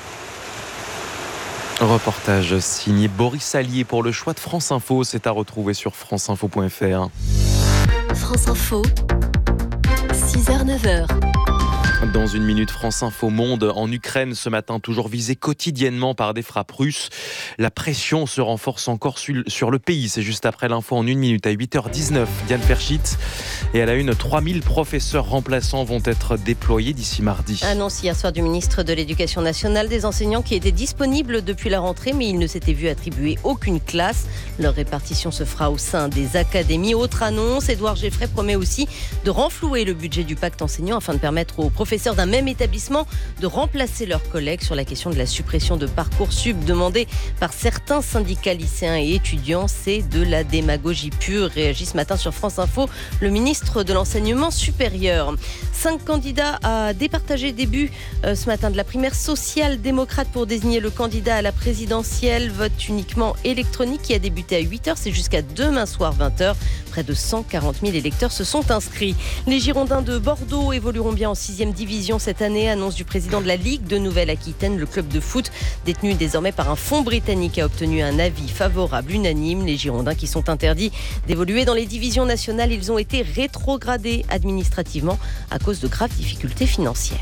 Reportage signé Boris Allier pour le choix de France Info. C'est à retrouver sur france info point f r. France Info, six heures neuf heures. Dans une minute, France Info Monde en Ukraine ce matin, toujours visé quotidiennement par des frappes russes. La pression se renforce encore sur le pays. C'est juste après l'info en une minute à huit heures dix-neuf. Diane Ferchit. Et à la une, trois mille professeurs remplaçants vont être déployés d'ici mardi. Annonce hier soir du ministre de l'Éducation nationale, des enseignants qui étaient disponibles depuis la rentrée, mais ils ne s'étaient vus attribuer aucune classe. Leur répartition se fera au sein des académies. Autre annonce, Édouard Geffray promet aussi de renflouer le budget du pacte enseignant afin de permettre aux professeurs professeurs d'un même établissement de remplacer leurs collègues sur la question de la suppression de Parcoursup demandée par certains syndicats lycéens et étudiants. C'est de la démagogie pure, réagit ce matin sur France Info le ministre de l'Enseignement supérieur. Cinq candidats à départager début euh, ce matin de la primaire social-démocrate pour désigner le candidat à la présidentielle. Vote uniquement électronique qui a débuté à huit heures, c'est jusqu'à demain soir vingt heures. Près de cent quarante mille électeurs se sont inscrits. Les Girondins de Bordeaux évolueront bien en sixième division cette année, annonce du président de la Ligue de Nouvelle-Aquitaine. Le club de foot, détenu désormais par un fonds britannique, a obtenu un avis favorable unanime. Les Girondins qui sont interdits d'évoluer dans les divisions nationales, ils ont été rétrogradés administrativement à cause de graves difficultés financières.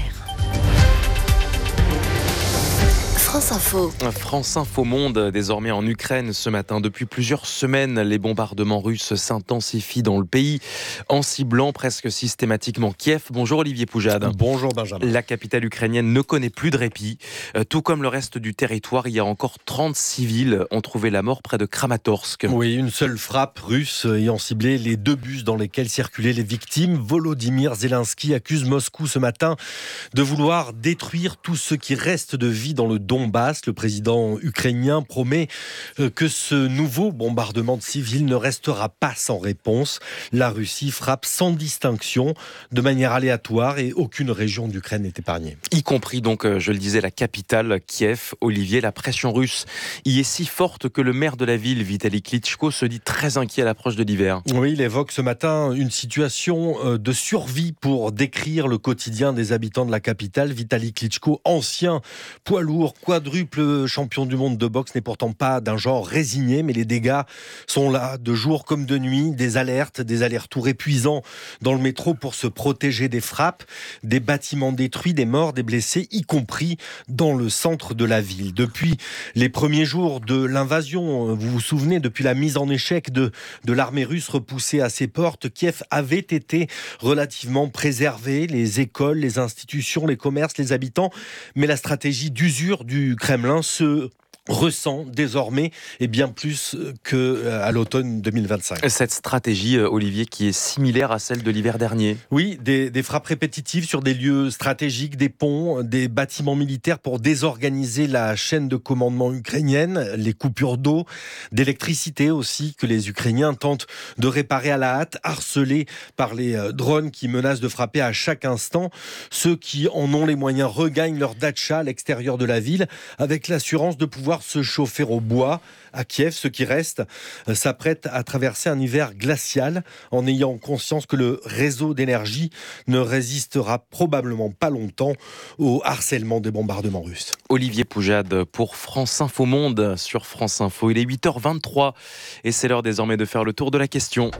France Info. France Info Monde, désormais en Ukraine ce matin. Depuis plusieurs semaines, les bombardements russes s'intensifient dans le pays, en ciblant presque systématiquement Kiev. Bonjour Olivier Poujade. Bonjour Benjamin. La capitale ukrainienne ne connaît plus de répit. Tout comme le reste du territoire, il y a encore trente civils ont trouvé la mort près de Kramatorsk. Oui, une seule frappe russe ayant ciblé les deux bus dans lesquels circulaient les victimes. Volodymyr Zelensky accuse Moscou ce matin de vouloir détruire tout ce qui reste de vie dans le Donbass. Le président ukrainien promet que ce nouveau bombardement de civils ne restera pas sans réponse. La Russie frappe sans distinction, de manière aléatoire, et aucune région d'Ukraine n'est épargnée. Y compris donc, je le disais, la capitale, Kiev. Olivier, la pression russe y est si forte que le maire de la ville, Vitali Klitschko, se dit très inquiet à l'approche de l'hiver. Oui, il évoque ce matin une situation de survie pour décrire le quotidien des habitants de la capitale. Vitali Klitschko, ancien poids lourd, quadruple champion du monde de boxe, n'est pourtant pas d'un genre résigné, mais les dégâts sont là, de jour comme de nuit, des alertes, des allers-retours épuisants dans le métro pour se protéger des frappes, des bâtiments détruits, des morts, des blessés, y compris dans le centre de la ville. Depuis les premiers jours de l'invasion, vous vous souvenez, depuis la mise en échec de, de l'armée russe repoussée à ses portes, Kiev avait été relativement préservé, les écoles, les institutions, les commerces, les habitants, mais la stratégie d'usure du Kremlin se ressent désormais et bien plus qu'à l'automne deux mille vingt-cinq. Cette stratégie, Olivier, qui est similaire à celle de l'hiver dernier. Oui, des, des frappes répétitives sur des lieux stratégiques, des ponts, des bâtiments militaires pour désorganiser la chaîne de commandement ukrainienne, les coupures d'eau, d'électricité aussi que les Ukrainiens tentent de réparer à la hâte, harcelés par les drones qui menacent de frapper à chaque instant. Ceux qui en ont les moyens regagnent leur datcha à l'extérieur de la ville avec l'assurance de pouvoir se chauffer au bois. À Kiev, ceux qui restent s'apprêtent à traverser un hiver glacial en ayant conscience que le réseau d'énergie ne résistera probablement pas longtemps au harcèlement des bombardements russes. Olivier Poujade pour France Info Monde sur France Info. Il est huit heures vingt-trois et c'est l'heure désormais de faire le tour de la question.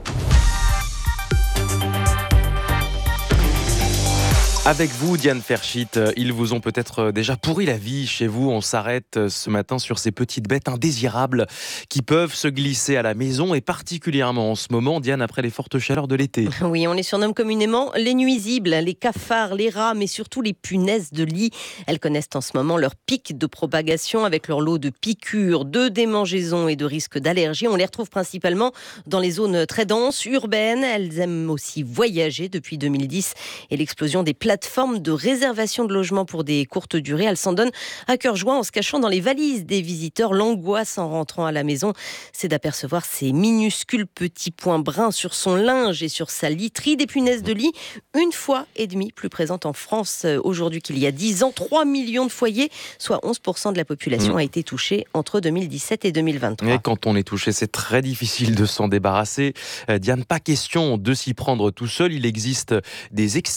Avec vous, Diane Ferschit, ils vous ont peut-être déjà pourri la vie chez vous. On s'arrête ce matin sur ces petites bêtes indésirables qui peuvent se glisser à la maison et particulièrement en ce moment, Diane, après les fortes chaleurs de l'été. Oui, on les surnomme communément les nuisibles, les cafards, les rats, mais surtout les punaises de lit. Elles connaissent en ce moment leur pic de propagation avec leur lot de piqûres, de démangeaisons et de risques d'allergie. On les retrouve principalement dans les zones très denses, urbaines. Elles aiment aussi voyager depuis deux mille dix et l'explosion des plateformes de réservation de logements pour des courtes durées. Elle s'en donne à cœur joie en se cachant dans les valises des visiteurs. L'angoisse en rentrant à la maison, c'est d'apercevoir ces minuscules petits points bruns sur son linge et sur sa literie. Des punaises de lit, une fois et demie plus présentes en France aujourd'hui qu'il y a dix ans. trois millions de foyers, soit onze pour cent de la population, mmh. a été touchée entre deux mille dix-sept et deux mille vingt-trois. Et quand on est touché, c'est très difficile de s'en débarrasser. Euh, Diane, pas question de s'y prendre tout seul. Il existe des extincteurs